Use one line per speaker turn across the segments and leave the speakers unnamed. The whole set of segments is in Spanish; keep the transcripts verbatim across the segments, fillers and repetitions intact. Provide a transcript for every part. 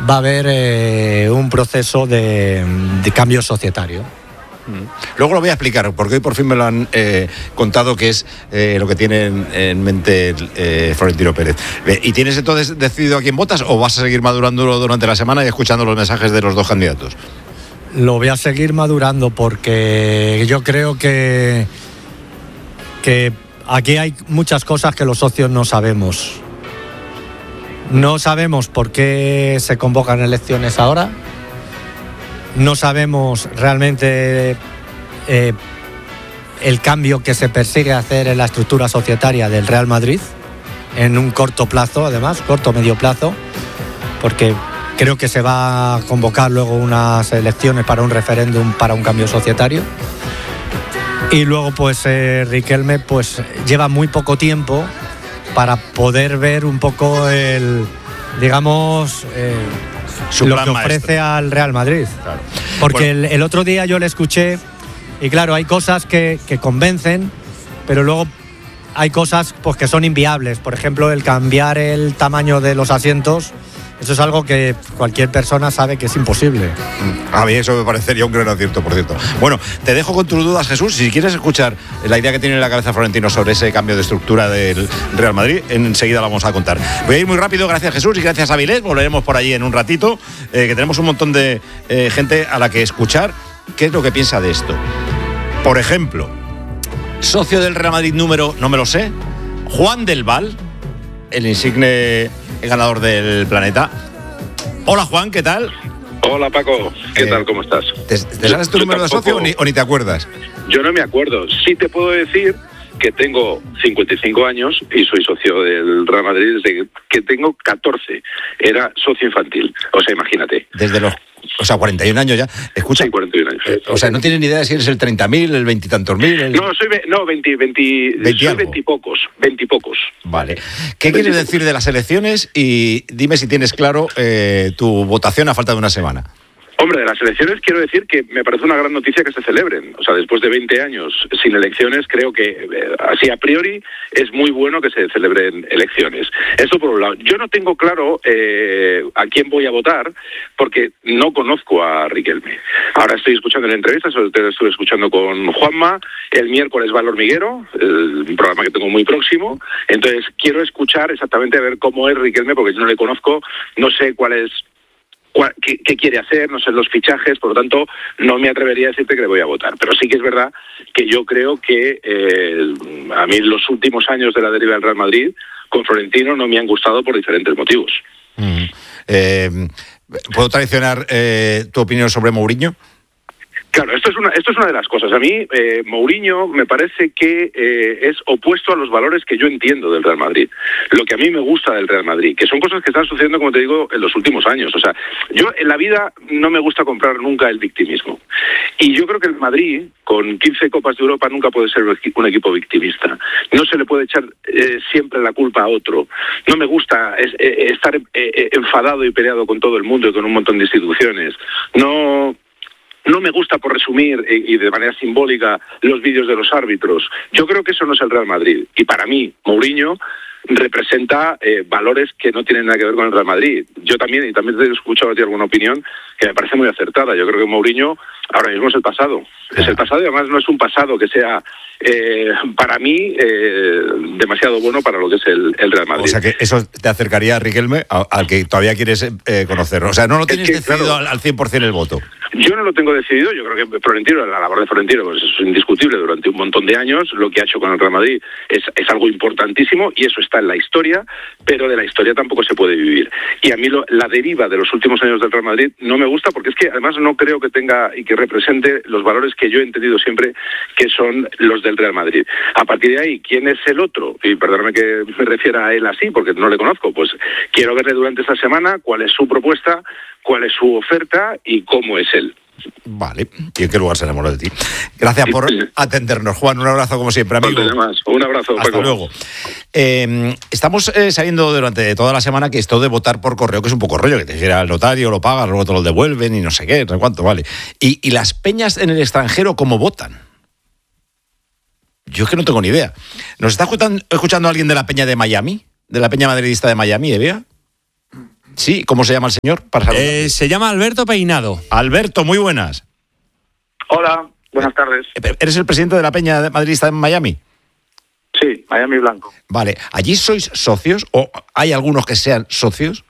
va a haber eh, un proceso de, de cambio societario.
Luego lo voy a explicar, porque hoy por fin me lo han eh, contado, que es eh, lo que tiene en, en mente eh, Florentino Pérez. ¿Y tienes entonces decidido a quién votas o vas a seguir madurándolo durante la semana y escuchando los mensajes de los dos candidatos?
Lo voy a seguir madurando porque yo creo que, que aquí hay muchas cosas que los socios no sabemos. No sabemos por qué se convocan elecciones ahora. No sabemos realmente eh, el cambio que se persigue hacer en la estructura societaria del Real Madrid en un corto plazo, además, corto medio plazo, porque creo que se va a convocar luego unas elecciones para un referéndum para un cambio societario. Y luego pues eh, Riquelme pues lleva muy poco tiempo para poder ver un poco el, digamos, eh, lo que ofrece maestro al Real Madrid. Claro. Porque bueno, el, el otro día yo le escuché y claro, hay cosas que, que convencen, pero luego hay cosas pues que son inviables. Por ejemplo, el cambiar el tamaño de los asientos. Eso es algo que cualquier persona sabe que es imposible.
A mí eso me parecería un gran acierto, por cierto. Bueno, te dejo con tus dudas, Jesús. Si quieres escuchar la idea que tiene en la cabeza Florentino sobre ese cambio de estructura del Real Madrid, enseguida la vamos a contar. Voy a ir muy rápido, gracias Jesús y gracias a Avilés. Volveremos por allí en un ratito, eh, que tenemos un montón de eh, gente a la que escuchar. ¿Qué es lo que piensa de esto? Por ejemplo, socio del Real Madrid número, no me lo sé, Juan del Val, el insigne ganador del Planeta. Hola Juan, ¿qué tal?
Hola Paco, ¿qué eh, tal? ¿Cómo estás?
¿Te, te sabes tu yo número tampoco, de socio o ni, o ni te acuerdas?
Yo no me acuerdo. Sí te puedo decir que tengo cincuenta y cinco años y soy socio del Real Madrid desde que tengo catorce. Era socio infantil. O sea, imagínate.
Desde los... O sea, cuarenta y un años ya. Escucha,
sí, cuarenta y un años.
Eh, o sea, no tienes ni idea de si eres el treinta mil, el veintitantos mil. El...
No, soy no, veinte, veinte, soy veintipocos, veintipocos.
Vale. ¿Qué quieres decir de las elecciones? Y dime si tienes claro eh, tu votación a falta de una semana.
Hombre, de las elecciones quiero decir que me parece una gran noticia que se celebren. O sea, después de veinte años sin elecciones, creo que eh, así a priori es muy bueno que se celebren elecciones. Eso por un lado. Yo no tengo claro eh, a quién voy a votar porque no conozco a Riquelme. Ahora estoy escuchando la entrevista, sobre todo estuve escuchando con Juanma. El miércoles va El Hormiguero, el, un programa que tengo muy próximo. Entonces quiero escuchar exactamente a ver cómo es Riquelme porque yo no le conozco, no sé cuál es... Qué, qué quiere hacer, no sé los fichajes, por lo tanto no me atrevería a decirte que le voy a votar, pero sí que es verdad que yo creo que eh, a mí los últimos años de la deriva del Real Madrid con Florentino no me han gustado por diferentes motivos.
Mm. Eh, ¿Puedo traicionar eh, tu opinión sobre Mourinho?
Claro, esto es una esto es una de las cosas. A mí, eh, Mourinho me parece que eh, es opuesto a los valores que yo entiendo del Real Madrid. Lo que a mí me gusta del Real Madrid, que son cosas que están sucediendo, como te digo, en los últimos años. O sea, yo en la vida no me gusta comprar nunca el victimismo. Y yo creo que el Madrid, con quince Copas de Europa, nunca puede ser un equipo victimista. No se le puede echar eh, siempre la culpa a otro. No me gusta es, eh, estar eh, enfadado y peleado con todo el mundo y con un montón de instituciones. No... No me gusta, por resumir, y de manera simbólica, los vídeos de los árbitros. Yo creo que eso no es el Real Madrid. Y para mí, Mourinho representa eh, valores que no tienen nada que ver con el Real Madrid. Yo también, y también te he escuchado a ti alguna opinión que me parece muy acertada. Yo creo que Mourinho ahora mismo es el pasado. Es el pasado y además no es un pasado que sea, eh, para mí, eh, demasiado bueno para lo que es el, el Real Madrid.
O sea que eso te acercaría a Riquelme, a, al que todavía quieres eh, conocer. O sea, no lo tienes es que, decidido claro, al, al cien por ciento el voto.
Yo no lo tengo decidido. Yo creo que Florentino, la labor de Florentino, pues es indiscutible durante un montón de años. Lo que ha hecho con el Real Madrid es, es algo importantísimo y eso está en la historia, pero de la historia tampoco se puede vivir. Y a mí lo, la deriva de los últimos años del Real Madrid no me gusta porque es que además no creo que tenga y que represente los valores que yo he entendido siempre que son los del Real Madrid. A partir de ahí, ¿quién es el otro? Y perdóname que me refiera a él así porque no le conozco. Pues quiero verle durante esta semana cuál es su propuesta, cuál es su oferta y cómo es él.
Vale, y en qué lugar se enamoró de ti. Gracias por atendernos, Juan. Un abrazo como siempre, amigo.
Un abrazo,
hasta
Paco.
Luego. Eh, estamos eh, sabiendo durante toda la semana que esto de votar por correo, que es un poco rollo, que te llega al notario, lo pagas, luego te lo devuelven y no sé qué, no sé cuánto, vale. Y, y las peñas en el extranjero, ¿cómo votan? Yo es que no tengo ni idea. ¿Nos está escuchando, escuchando alguien de la peña de Miami? ¿De la peña madridista de Miami, Evia? Sí, ¿cómo se llama el señor? Para saludar.
Eh, se llama Alberto Peinado.
Alberto, muy buenas.
Hola, buenas tardes.
¿Eres el presidente de la Peña madridista en Miami?
Sí, Miami Blanco.
Vale, ¿allí sois socios o hay algunos que sean socios?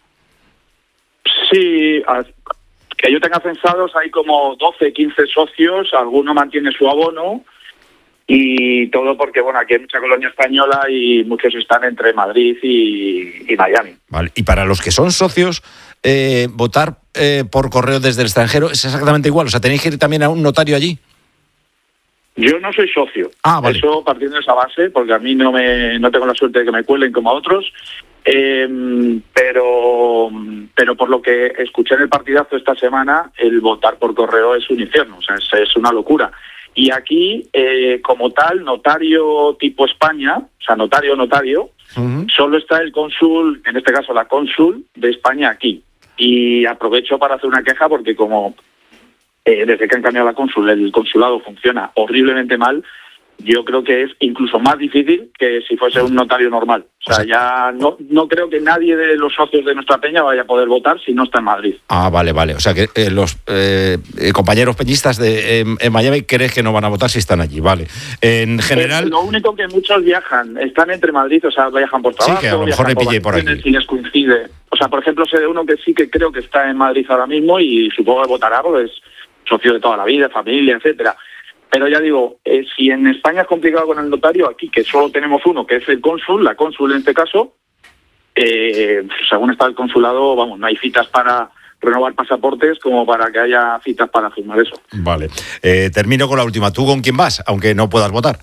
Sí, que yo tenga censados hay como doce, quince socios, alguno mantiene su abono y todo porque, bueno, aquí hay mucha colonia española y muchos están entre Madrid y, y Miami.
Vale, y para los que son socios, eh, votar eh, por correo desde el extranjero es exactamente igual, o sea, ¿tenéis que ir también a un notario allí?
Yo no soy socio,
ah, vale.
Eso partiendo de esa base, porque a mí no me no tengo la suerte de que me cuelen como a otros, eh, pero pero por lo que escuché en el partidazo esta semana, el votar por correo es un infierno, o sea, es, es una locura. Y aquí, eh, como tal, notario tipo España, o sea, notario, notario, uh-huh. Solo está el cónsul, en este caso la cónsul de España aquí. Y aprovecho para hacer una queja porque como eh, desde que han cambiado la cónsul, el consulado funciona horriblemente mal, yo creo que es incluso más difícil que si fuese un notario normal. O sea, ya no no creo que nadie de los socios de nuestra peña vaya a poder votar si no está en Madrid.
Ah, vale, vale. O sea, que eh, los eh, compañeros peñistas de, eh, en Miami crees que no van a votar si están allí, vale. En general...
Eh, lo único que muchos viajan, están entre Madrid, o sea, viajan por trabajo,
sí, que a lo mejor le pillé por aquí.
Si les coincide. O sea, por ejemplo, sé de uno que sí que creo que está en Madrid ahora mismo y supongo que votará porque es socio de toda la vida, familia, etcétera. Pero ya digo, eh, si en España es complicado con el notario, aquí que solo tenemos uno, que es el cónsul, la cónsul en este caso, eh, según está el consulado, vamos, no hay citas para renovar pasaportes como para que haya citas para firmar eso.
Vale. Eh, termino con la última. ¿Tú con quién vas, aunque no puedas votar?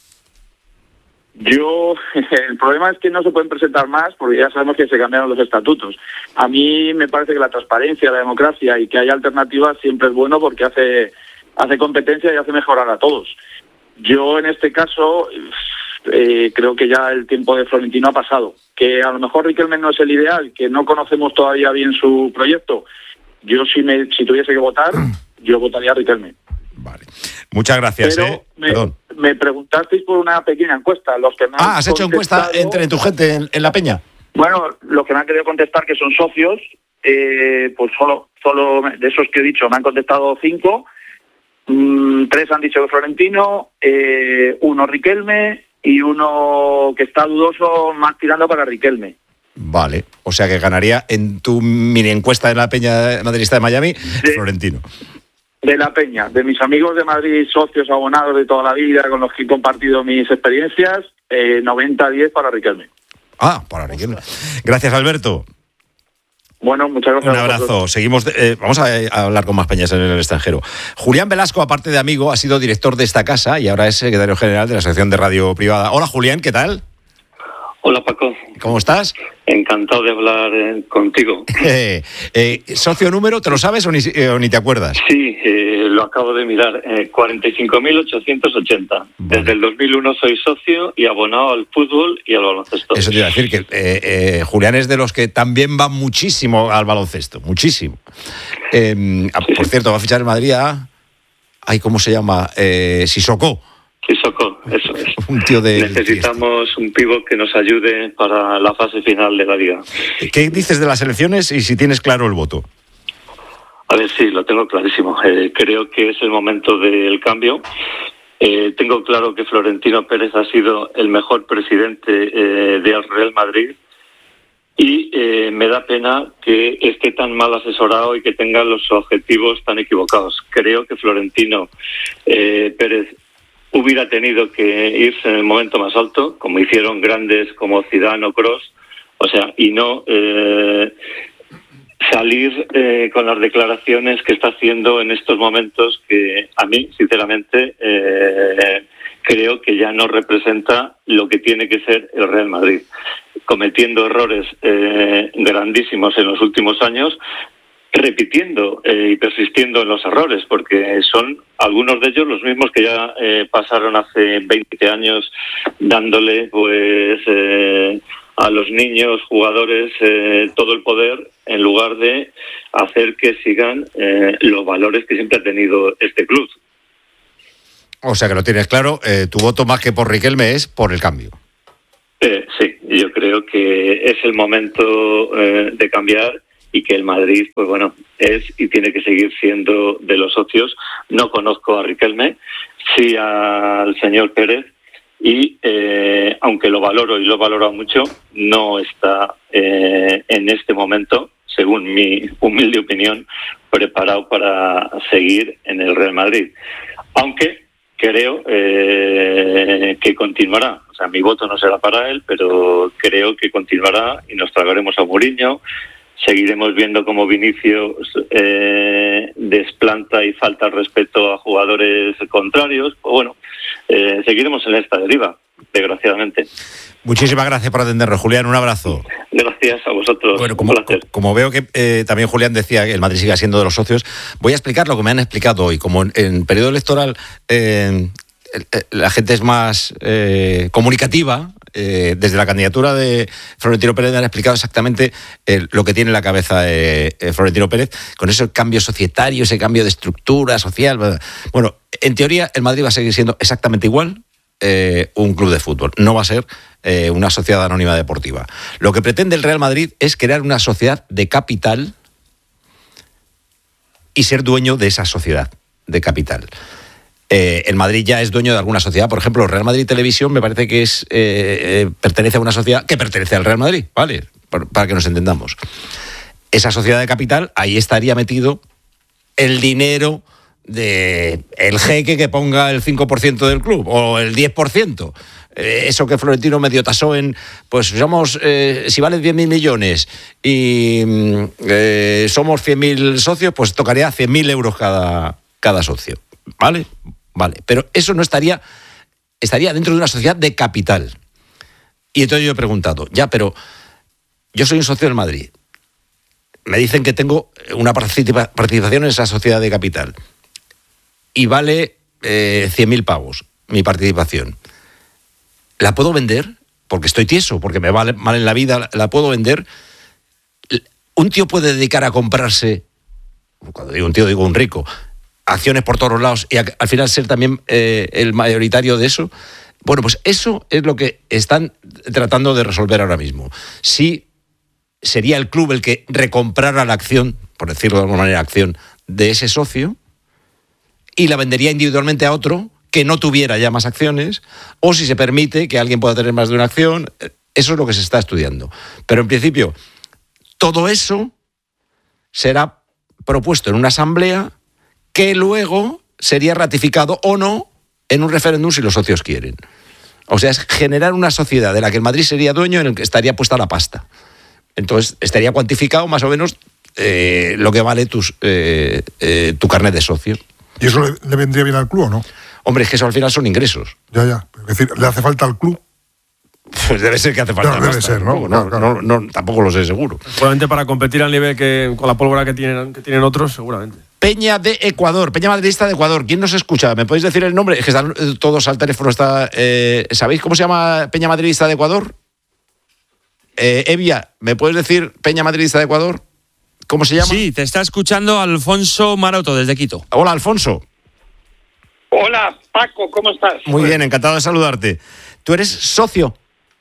Yo, el problema es que no se pueden presentar más porque ya sabemos que se cambiaron los estatutos. A mí me parece que la transparencia, la democracia y que haya alternativas siempre es bueno porque hace... hace competencia y hace mejorar a todos. Yo, en este caso, eh, creo que ya el tiempo de Florentino ha pasado. Que a lo mejor Riquelme no es el ideal, que no conocemos todavía bien su proyecto. Yo, si me si tuviese que votar, yo votaría a Riquelme.
Vale. Muchas gracias.
Pero
eh.
me,
Perdón.
me preguntasteis por una pequeña encuesta. Los que me
ah, ¿has hecho encuesta entre tu gente en, en la peña?
Bueno, los que me han querido contestar, que son socios, eh, pues solo, solo de esos que he dicho, me han contestado cinco. Mm, tres han dicho que Florentino, eh, uno Riquelme y uno que está dudoso más tirando para Riquelme.
Vale, o sea que ganaría en tu mini encuesta en la Peña madridista de Miami, de, Florentino.
De la Peña, de mis amigos de Madrid, socios abonados de toda la vida, con los que he compartido mis experiencias, eh, noventa a diez para Riquelme.
Ah, para Riquelme. Gracias, Alberto.
Bueno, muchas gracias.
Un abrazo. Seguimos. Eh, vamos a, a hablar con más peñas en el extranjero. Julián Velasco, aparte de amigo, ha sido director de esta casa y ahora es secretario general de la Asociación de Radio Privada. Hola, Julián, ¿qué tal?
Hola, Paco.
¿Cómo estás?
Encantado de hablar eh, contigo.
Eh, eh, ¿Socio número, te lo sabes o ni, eh, o ni te acuerdas?
Sí, eh, lo acabo de mirar. Eh, cuarenta y cinco mil ochocientos ochenta. Vale. Desde el dos mil uno soy socio y abonado al fútbol y al baloncesto.
Eso te iba a decir, que eh, eh, Julián es de los que también va muchísimo al baloncesto. Muchísimo. Eh, sí, por sí. cierto, va a fichar en Madrid a... Ay, ¿cómo se llama? Eh, Sissoko.
Sissoko, eso es.
Un tío de...
Necesitamos un pívot que nos ayude para la fase final de la liga.
¿Qué dices de las elecciones y si tienes claro el voto?
A ver, sí, lo tengo clarísimo. Eh, creo que es el momento del cambio. Eh, tengo claro que Florentino Pérez ha sido el mejor presidente eh, del Real Madrid y eh, me da pena que esté tan mal asesorado y que tenga los objetivos tan equivocados. Creo que Florentino eh, Pérez hubiera tenido que irse en el momento más alto, como hicieron grandes como Zidane o Kroos, o sea, y no eh, salir eh, con las declaraciones que está haciendo en estos momentos que a mí, sinceramente, eh, creo que ya no representa lo que tiene que ser el Real Madrid, cometiendo errores eh, grandísimos en los últimos años, repitiendo eh, y persistiendo en los errores, porque son algunos de ellos los mismos que ya eh, pasaron hace veinte años dándole pues eh, a los niños jugadores eh, todo el poder en lugar de hacer que sigan eh, los valores que siempre ha tenido este club.
O sea que lo tienes claro, eh, tu voto más que por Riquelme es por el cambio.
Eh, sí, yo creo que es el momento eh, de cambiar y que el Madrid, pues bueno, es y tiene que seguir siendo de los socios. No conozco a Riquelme, sí al señor Pérez, y eh, aunque lo valoro y lo he valorado mucho, no está eh, en este momento, según mi humilde opinión, preparado para seguir en el Real Madrid. Aunque creo eh, que continuará. O sea, mi voto no será para él, pero creo que continuará y nos tragaremos a Mourinho. Seguiremos viendo cómo Vinicius eh, desplanta y falta respeto a jugadores contrarios. Pues bueno, eh, seguiremos en esta deriva, desgraciadamente.
Muchísimas gracias por atendernos, Julián. Un abrazo.
Gracias a vosotros.
Bueno, como, como veo que eh, también Julián decía que el Madrid sigue siendo de los socios, voy a explicar lo que me han explicado hoy. Como en, en periodo electoral eh, la gente es más eh, comunicativa, eh, desde la candidatura de Florentino Pérez me han explicado exactamente eh, lo que tiene en la cabeza eh, eh, Florentino Pérez, con ese cambio societario, ese cambio de estructura social. Bueno, en teoría el Madrid va a seguir siendo exactamente igual eh, un club de fútbol, no va a ser eh, una sociedad anónima deportiva. Lo que pretende el Real Madrid es crear una sociedad de capital y ser dueño de esa sociedad de capital. Eh, el Madrid ya es dueño de alguna sociedad, por ejemplo, Real Madrid Televisión me parece que es eh, eh, pertenece a una sociedad que pertenece al Real Madrid, ¿vale? Para, para que nos entendamos. Esa sociedad de capital, ahí estaría metido el dinero de el jeque que ponga el cinco por ciento del club o el diez por ciento. Eh, eso que Florentino medio tasó en, pues somos, eh, si vale diez mil millones y eh, somos cien mil socios, pues tocaría cien mil euros cada, cada socio. ¿Vale? Vale. Pero eso no estaría, estaría dentro de una sociedad de capital. Y entonces yo he preguntado, ya, pero yo soy un socio del Madrid. Me dicen que tengo una participa- participación en esa sociedad de capital. Y vale eh, cien mil pavos mi participación. ¿La puedo vender? Porque estoy tieso, porque me vale mal en la vida, ¿la, la puedo vender? ¿Un tío puede dedicar a comprarse, cuando digo un tío digo un rico, acciones por todos los lados y a, al final ser también eh, el mayoritario de eso? Bueno, pues eso es lo que están tratando de resolver ahora mismo. Si sería el club el que recomprara la acción, por decirlo de alguna manera, acción de ese socio, y la vendería individualmente a otro que no tuviera ya más acciones, o si se permite que alguien pueda tener más de una acción. Eso es lo que se está estudiando. Pero en principio, todo eso será propuesto en una asamblea que luego sería ratificado o no en un referéndum si los socios quieren. O sea, es generar una sociedad de la que el Madrid sería dueño, en el que estaría puesta la pasta. Entonces, estaría cuantificado más o menos eh, lo que vale tus, eh, eh, tu carnet de socio.
¿Y eso le, le vendría bien al club o no?
Hombre, es que eso al final son ingresos.
Ya, ya. Es decir, ¿le hace falta al club?
Pues debe ser que hace falta.
No, debe
pasta,
ser, ¿no?
No,
Claro, claro.
no, no, tampoco lo sé seguro.
Seguramente para competir al nivel que con la pólvora que tienen, que tienen otros, seguramente.
Peña de Ecuador, Peña Madridista de Ecuador. ¿Quién nos escucha? ¿Me podéis decir el nombre? Es que están todos al teléfono. Está, eh, ¿sabéis cómo se llama Peña Madridista de Ecuador? Eh, Evia, ¿me puedes decir Peña Madridista de Ecuador? ¿Cómo se llama?
Sí, te está escuchando Alfonso Maroto desde Quito.
Hola, Alfonso.
Hola, Paco, ¿cómo estás?
Muy bien, encantado de saludarte. ¿Tú eres socio?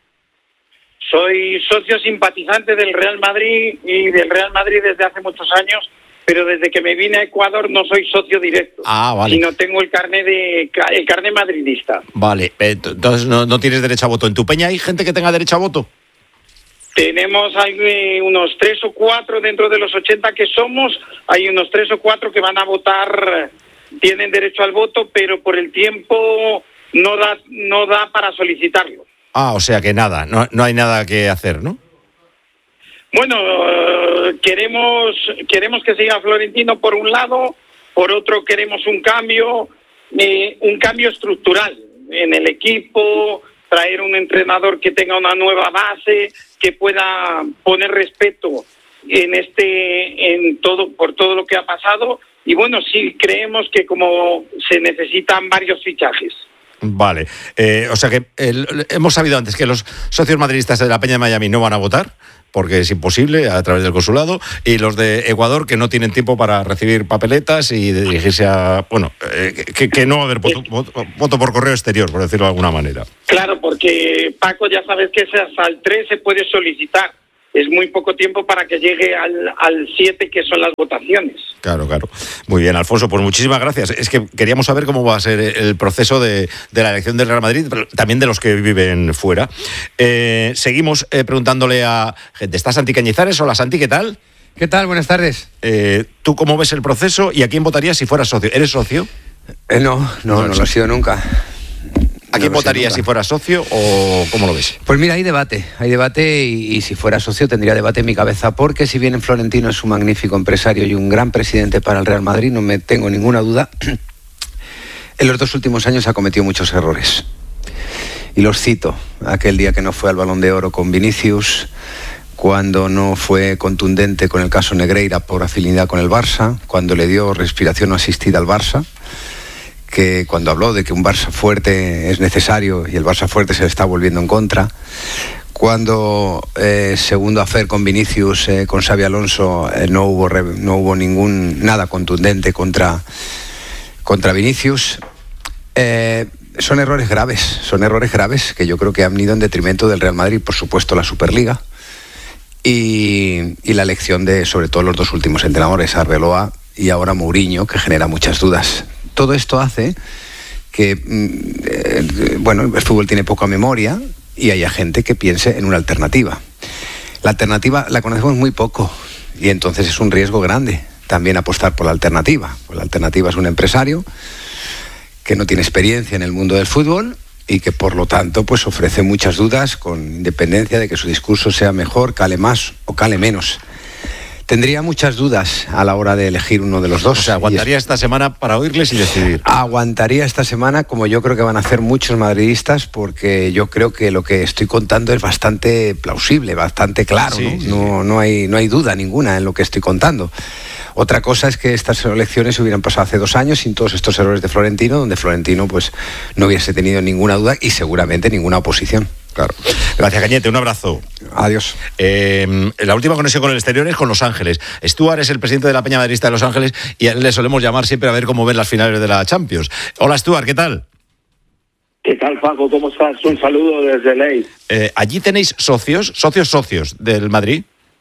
Soy socio simpatizante del Real Madrid y del Real Madrid desde hace muchos años, pero desde que me vine a Ecuador no soy socio directo.
Ah, vale.
Sino tengo el carnet de el carnet madridista.
Vale, entonces no, no tienes derecho a voto. ¿En tu peña hay gente que tenga derecho a voto?
Tenemos hay unos tres o cuatro dentro de los ochenta que somos, hay unos tres o cuatro que van a votar, tienen derecho al voto, pero por el tiempo no da no da para solicitarlo.
Ah, o sea que nada, no, no hay nada que hacer, ¿no?
Bueno, uh, queremos queremos que siga Florentino por un lado, por otro queremos un cambio, eh, un cambio estructural en el equipo, traer un entrenador que tenga una nueva base, que pueda poner respeto en este, en todo, por todo lo que ha pasado. Y bueno, sí creemos que como se necesitan varios fichajes.
Vale, eh, o sea que el, hemos sabido antes que los socios madridistas de la Peña de Miami no van a votar, porque es imposible a través del consulado, y los de Ecuador que no tienen tiempo para recibir papeletas y dirigirse a... Bueno, eh, que, que no va a haber voto, voto, voto por correo exterior, por decirlo de alguna manera.
Claro, porque Paco, ya sabes que hasta el tres se puede solicitar es muy poco tiempo para que llegue al, al siete, que son las votaciones.
Claro, claro. Muy bien, Alfonso, pues muchísimas gracias. Es que queríamos saber cómo va a ser el proceso de, de la elección del Real Madrid, pero también de los que viven fuera. Eh, seguimos eh, preguntándole a gente. ¿Está Santi Cañizares? Hola, Santi, ¿qué tal?
¿Qué tal? Buenas tardes.
Eh, ¿Tú cómo ves el proceso y a quién votarías si fueras socio? ¿Eres socio?
Eh, no, no, no, no lo he sido nunca.
¿A quién
no
votarías si fueras socio o cómo lo ves?
Pues mira, hay debate, hay debate y, y si fuera socio tendría debate en mi cabeza, porque si bien Florentino es un magnífico empresario y un gran presidente para el Real Madrid, no me tengo ninguna duda, en los dos últimos años ha cometido muchos errores. Y los cito, aquel día que no fue al Balón de Oro con Vinicius, cuando no fue contundente con el caso Negreira por afinidad con el Barça, cuando le dio respiración asistida al Barça, que cuando habló de que un Barça fuerte es necesario y el Barça fuerte se le está volviendo en contra, cuando eh, segundo affair con Vinicius, eh, con Xabi Alonso, eh, no hubo re, no hubo ningún nada contundente contra, contra Vinicius. Eh, son errores graves, son errores graves que yo creo que han ido en detrimento del Real Madrid, por supuesto la Superliga y, y la elección de sobre todo los dos últimos entrenadores, Arbeloa y ahora Mourinho, que genera muchas dudas. Todo esto hace que, eh, bueno, el fútbol tiene poca memoria y haya gente que piense en una alternativa. La alternativa la conocemos muy poco y entonces es un riesgo grande también apostar por la alternativa. Pues la alternativa es un empresario que no tiene experiencia en el mundo del fútbol y que por lo tanto pues ofrece muchas dudas con independencia de que su discurso sea mejor, cale más o cale menos. Tendría muchas dudas a la hora de elegir uno de los dos.
O sea, aguantaría esta semana para oírles y decidir.
Aguantaría esta semana, como yo creo que van a hacer muchos madridistas, porque yo creo que lo que estoy contando es bastante plausible, bastante claro, sí, ¿no? Sí, no, sí. No hay, no hay duda ninguna en lo que estoy contando. Otra cosa es que estas elecciones se hubieran pasado hace dos años sin todos estos errores de Florentino, donde Florentino pues no hubiese tenido ninguna duda y seguramente ninguna oposición.
Claro. Gracias, Cañete. Un abrazo.
Adiós.
Eh, la última conexión con el exterior es con Los Ángeles. Stuart es el presidente de la Peña Madridista de Los Ángeles y a él le solemos llamar siempre a ver cómo ven las finales de la Champions. Hola, Stuart, ¿qué tal?
¿Qué tal, Paco? ¿Cómo estás? Un saludo desde L A.
Eh, ¿Allí tenéis socios, socios, socios del Madrid?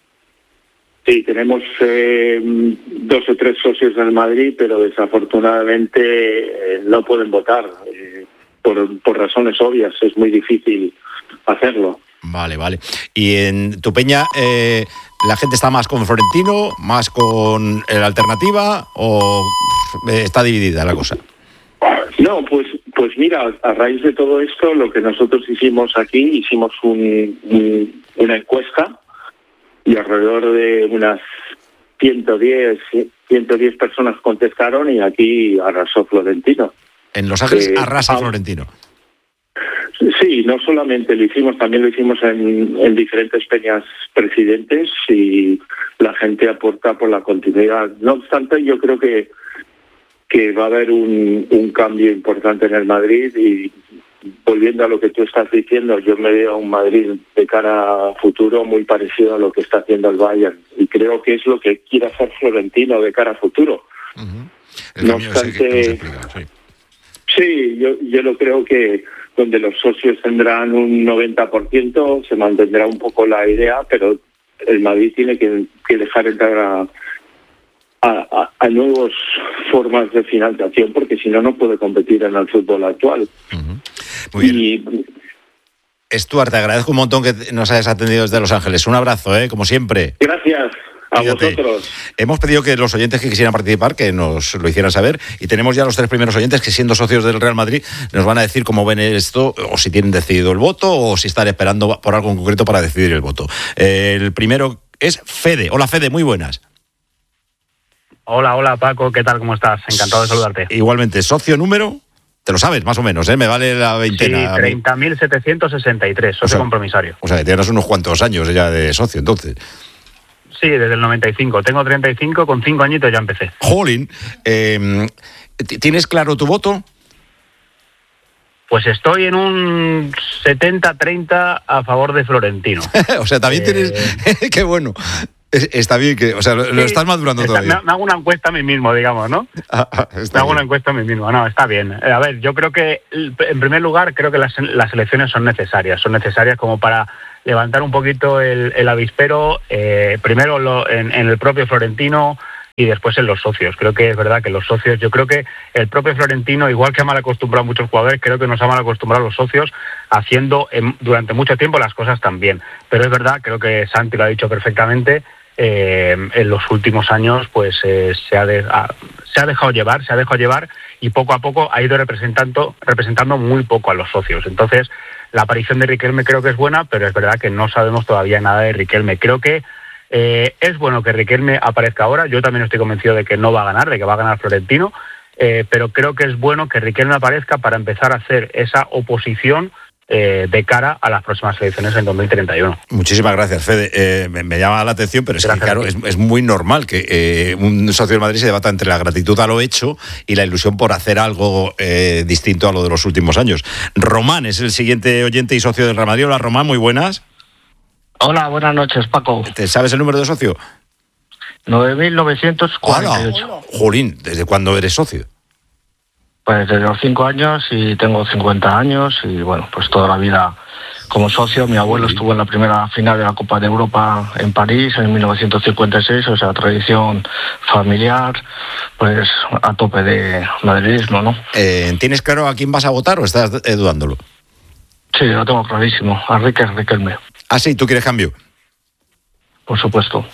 Sí, tenemos eh, dos o tres socios del Madrid, pero desafortunadamente eh, no pueden votar eh, por, por razones obvias. Es muy difícil hacerlo.
Vale, vale. ¿Y en tu peña eh, la gente está más con Florentino, más con la alternativa o está dividida la cosa?
No, pues pues mira, a raíz de todo esto, lo que nosotros hicimos aquí, hicimos un, un, una encuesta y alrededor de unas ciento diez personas contestaron y aquí arrasó Florentino.
En Los Ángeles eh, arrasa
ah,
Florentino.
Sí, no solamente lo hicimos, también lo hicimos en, en diferentes peñas presidentes y la gente aporta por la continuidad. No obstante, yo creo que que va a haber un, un cambio importante en el Madrid y volviendo a lo que tú estás diciendo, yo me veo a un Madrid de cara a futuro muy parecido a lo que está haciendo el Bayern y creo que es lo que quiere hacer Florentino de cara a futuro.
Uh-huh. No
obstante, sí, sí yo, yo lo creo que donde los socios tendrán un noventa por ciento se mantendrá un poco la idea, pero el Madrid tiene que, que dejar entrar a A, a, a nuevas formas de financiación, porque si no, no puede competir en el fútbol actual.
Uh-huh. Muy bien. Y, Stuart, te agradezco un montón que nos hayas atendido desde Los Ángeles. Un abrazo, ¿eh? Como siempre.
Gracias. A Cuídate. Vosotros.
Hemos pedido que los oyentes que quisieran participar, que nos lo hicieran saber, y tenemos ya los tres primeros oyentes que, siendo socios del Real Madrid, nos van a decir cómo ven esto, o si tienen decidido el voto, o si están esperando por algo en concreto para decidir el voto. Eh, el primero es Fede. Hola, Fede, muy buenas.
Hola, hola Paco, ¿qué tal? ¿Cómo estás? Encantado de saludarte.
Igualmente, socio número, te lo sabes más o menos, ¿eh? Me vale la veintena.
Sí, treinta mil setecientos sesenta y tres, socio o sea, compromisario.
O sea, que tienes unos cuantos años ya de socio, entonces.
Sí, desde el noventa y cinco. Tengo treinta y cinco, con cinco añitos ya empecé.
Jolín, eh, ¿tienes claro tu voto?
Pues estoy en un setenta treinta a favor de Florentino.
O sea, también eh... tienes... Qué bueno. Está bien que, o sea, lo, sí, lo estás madurando
está,
todavía.
Me, me hago una encuesta a mí mismo, digamos, ¿no?
Ah, ah,
me hago bien. una encuesta a mí mismo. No, está bien. A ver, yo creo que, en primer lugar, creo que las, las elecciones son necesarias. Son necesarias como para levantar un poquito el, el avispero, eh, primero lo, en, en el propio Florentino y después en los socios. Creo que es verdad que los socios, yo creo que el propio Florentino, igual que ha mal acostumbrado a muchos jugadores, creo que nos ha mal acostumbrado a los socios haciendo en, durante mucho tiempo las cosas tan bien. Pero es verdad, creo que Santi lo ha dicho perfectamente, eh, en los últimos años pues eh, se, ha de, ha, se ha dejado llevar, se ha dejado llevar y poco a poco ha ido representando, representando muy poco a los socios. Entonces, la aparición de Riquelme creo que es buena, pero es verdad que no sabemos todavía nada de Riquelme. Creo que Eh, es bueno que Riquelme aparezca ahora. Yo también estoy convencido de que no va a ganar, de que va a ganar Florentino, eh, pero creo que es bueno que Riquelme aparezca para empezar a hacer esa oposición eh, de cara a las próximas elecciones en dos mil treinta y uno.
Muchísimas gracias, Fede. Eh, me, me llama la atención, pero es gracias que, claro, es, es muy normal que eh, un socio del Madrid se debata entre la gratitud a lo hecho y la ilusión por hacer algo eh, distinto a lo de los últimos años. Román es el siguiente oyente y socio del Real Madrid. Hola, Román, muy buenas.
Hola, buenas noches, Paco.
¿Te sabes el número de socio?
nueve mil novecientos cuarenta y ocho.
Hola. Jolín, ¿desde cuándo eres socio?
Pues desde los cinco años y tengo cincuenta años y bueno, pues toda la vida como socio. Mi abuelo estuvo en la primera final de la Copa de Europa en París en mil novecientos cincuenta y seis, o sea, tradición familiar, pues a tope de madridismo, ¿no?
Eh, ¿Tienes claro a quién vas a votar o estás eh, dudándolo?
Sí, lo tengo clarísimo, a Riquelme. Riquelme.
Ah, sí, ¿tú quieres cambio?
Por supuesto.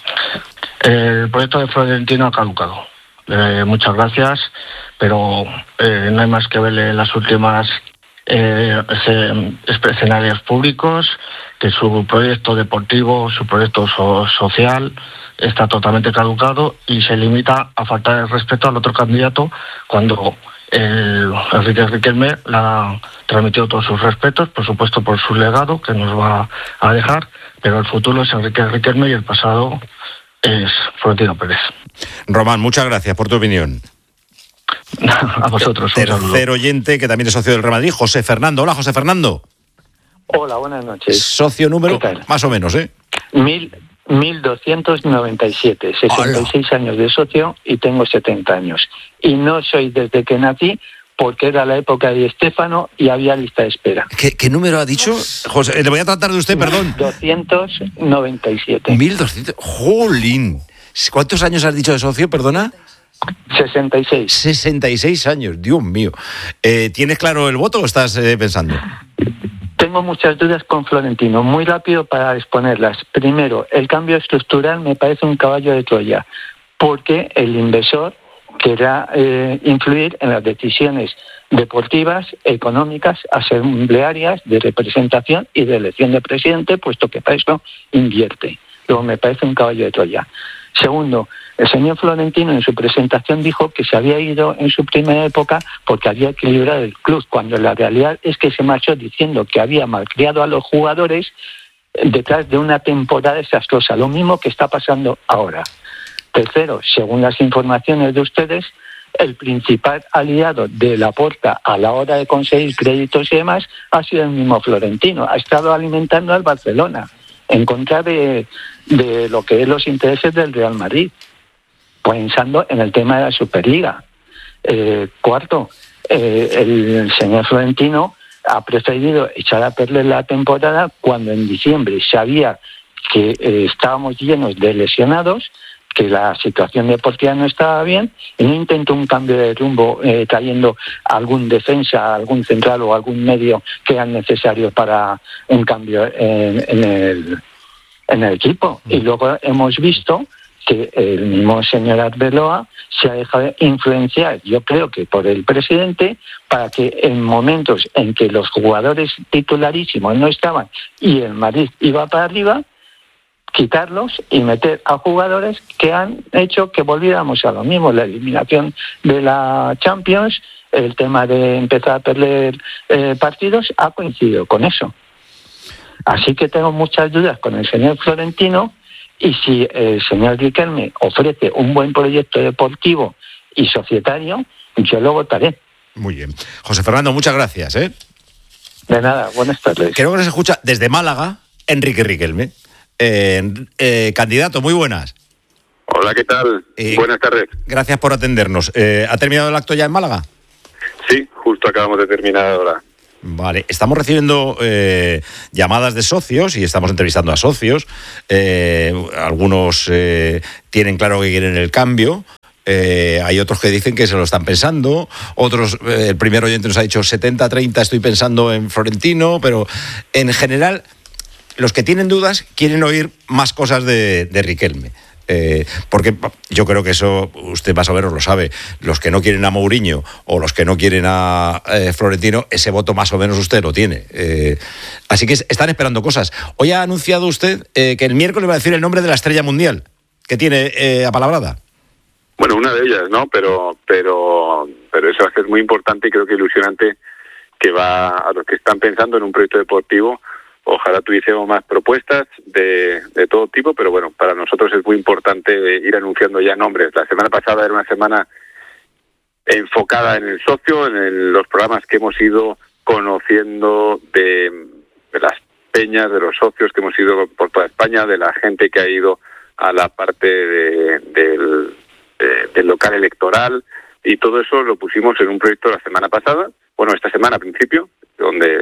El proyecto de Florentino ha caducado. Eh, muchas gracias, pero eh, no hay más que verle las últimas eh, escenarios públicos, que su proyecto deportivo, su proyecto so- social está totalmente caducado y se limita a faltar el respeto al otro candidato cuando el Enrique Riquelme le ha transmitido todos sus respetos, por supuesto por su legado que nos va a dejar, pero el futuro es Enrique Riquelme y el pasado es Florentino Pérez.
Román, muchas gracias por tu opinión.
A vosotros.
Tercer oyente que también es socio del Real Madrid, José Fernando. Hola, José Fernando.
Hola, buenas noches.
Socio número, más o menos, ¿eh?
Mil, mil doscientos noventa y siete, sesenta y seis años de socio y tengo setenta años. Y no soy desde que nací, porque era la época de Estéfano y había lista de espera.
¿Qué, qué número ha dicho? José, le voy a tratar de usted, perdón.
doscientos noventa y siete.
mil doscientos. ¡Jolín! ¿Cuántos años has dicho de socio, perdona?
sesenta y seis.
sesenta y seis años, Dios mío. Eh, ¿Tienes claro el voto o estás eh, pensando?
Tengo muchas dudas con Florentino. Muy rápido para exponerlas. Primero, el cambio estructural me parece un caballo de Troya, porque el inversor querrá eh, influir en las decisiones deportivas, económicas, asamblearias, de representación y de elección de presidente, puesto que para eso invierte. Luego me parece un caballo de Troya. Segundo, el señor Florentino en su presentación dijo que se había ido en su primera época porque había equilibrado el club, cuando la realidad es que se marchó diciendo que había malcriado a los jugadores detrás de una temporada desastrosa, lo mismo que está pasando ahora. Tercero, según las informaciones de ustedes, el principal aliado de Laporta a la hora de conseguir créditos y demás ha sido el mismo Florentino. Ha estado alimentando al Barcelona en contra de, de lo que es los intereses del Real Madrid, pensando en el tema de la Superliga. Eh, cuarto, eh, el señor Florentino ha preferido echar a perder la temporada cuando en diciembre sabía que eh, estábamos llenos de lesionados, que la situación deportiva no estaba bien, y no intentó un cambio de rumbo eh, trayendo algún defensa, algún central o algún medio que eran necesarios para un cambio en, en, el, en el equipo. Y luego hemos visto que el mismo señor Arbeloa se ha dejado influenciar, yo creo que por el presidente, para que en momentos en que los jugadores titularísimos no estaban y el Madrid iba para arriba, quitarlos y meter a jugadores que han hecho que volviéramos a lo mismo, la eliminación de la Champions, el tema de empezar a perder eh, partidos ha coincidido con eso. Así que tengo muchas dudas con el señor Florentino, y si el señor Riquelme ofrece un buen proyecto deportivo y societario, yo lo votaré.
Muy bien. José Fernando, muchas gracias, ¿eh?
De nada, buenas tardes.
Creo que nos escucha desde Málaga, Enrique Riquelme. Eh, eh, candidato, muy buenas.
Hola, ¿qué tal?
Eh,
buenas tardes.
Gracias por atendernos. Eh, ¿Ha terminado el acto ya en Málaga?
Sí, justo acabamos de terminar ahora.
Vale, estamos recibiendo eh, llamadas de socios y estamos entrevistando a socios. Eh, algunos eh, tienen claro que quieren el cambio. Eh, hay otros que dicen que se lo están pensando. Otros, eh, el primer oyente nos ha dicho setenta treinta, estoy pensando en Florentino. Pero en general, los que tienen dudas quieren oír más cosas de, de Riquelme. Eh, porque yo creo que eso usted más o menos lo sabe. Los que no quieren a Mourinho o los que no quieren a eh, Florentino, ese voto más o menos usted lo tiene. Eh, así que están esperando cosas. Hoy ha anunciado usted eh, que el miércoles va a decir el nombre de la estrella mundial que tiene eh, apalabrada.
Bueno, una de ellas, ¿no? Pero, pero, pero eso va a ser muy importante y creo que ilusionante, que va a los que están pensando en un proyecto deportivo. Ojalá tuviésemos más propuestas de, de todo tipo, pero bueno, para nosotros es muy importante ir anunciando ya nombres. La semana pasada era una semana enfocada en el socio, en el, los programas que hemos ido conociendo de, de las peñas, de los socios que hemos ido por toda España, de la gente que ha ido a la parte de, del, de, del local electoral, y todo eso lo pusimos en un proyecto la semana pasada, bueno, esta semana al principio, donde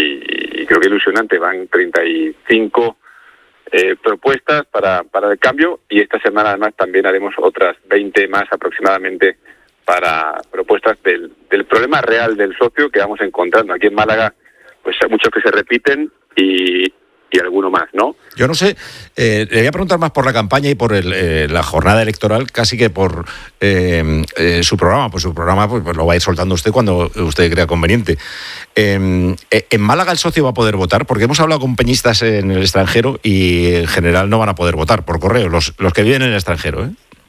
y, y creo que ilusionante, van treinta y cinco eh, propuestas para, para el cambio, y esta semana además también haremos otras veinte más aproximadamente para propuestas del, del problema real del socio que vamos encontrando. Aquí en Málaga pues hay muchos que se repiten y, y alguno más, ¿no?
Yo no sé, eh, le voy a preguntar más por la campaña y por el, eh, la jornada electoral, casi que por eh, eh, su programa. Pues su programa pues, pues lo va a ir soltando usted cuando usted crea conveniente. Eh, ¿En Málaga el socio va a poder votar? Porque hemos hablado con peñistas en el extranjero y en general no van a poder votar por correo, los, los que viven en el extranjero, ¿eh?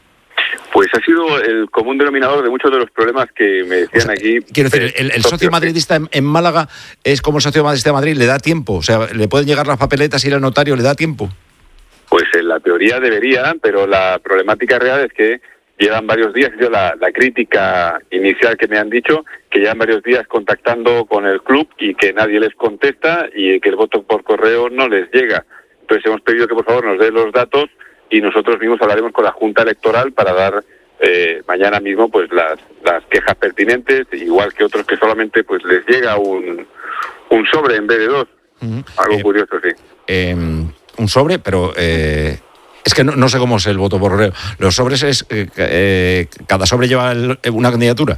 Pues ha sido el común denominador de muchos de los problemas que me decían, o sea, aquí.
Quiero decir, el, el socio madridista en, en Málaga es como el socio madridista de Madrid, ¿le da tiempo? O sea, ¿le pueden llegar las papeletas y ir al notario, le da tiempo?
Pues en la teoría debería, pero la problemática real es que llevan varios días, ha sido la, la crítica inicial que me han dicho, que llevan varios días contactando con el club y que nadie les contesta y que el voto por correo no les llega. Entonces hemos pedido que por favor nos den los datos y nosotros mismos hablaremos con la Junta Electoral para dar eh, mañana mismo pues las, las quejas pertinentes, igual que otros que solamente pues les llega un, un sobre en vez de dos. Uh-huh. Algo eh, curioso, sí.
Eh, un sobre, pero eh, es que no, no sé cómo es el voto por correo. ¿Los sobres es... Eh, eh, cada sobre lleva el, una candidatura?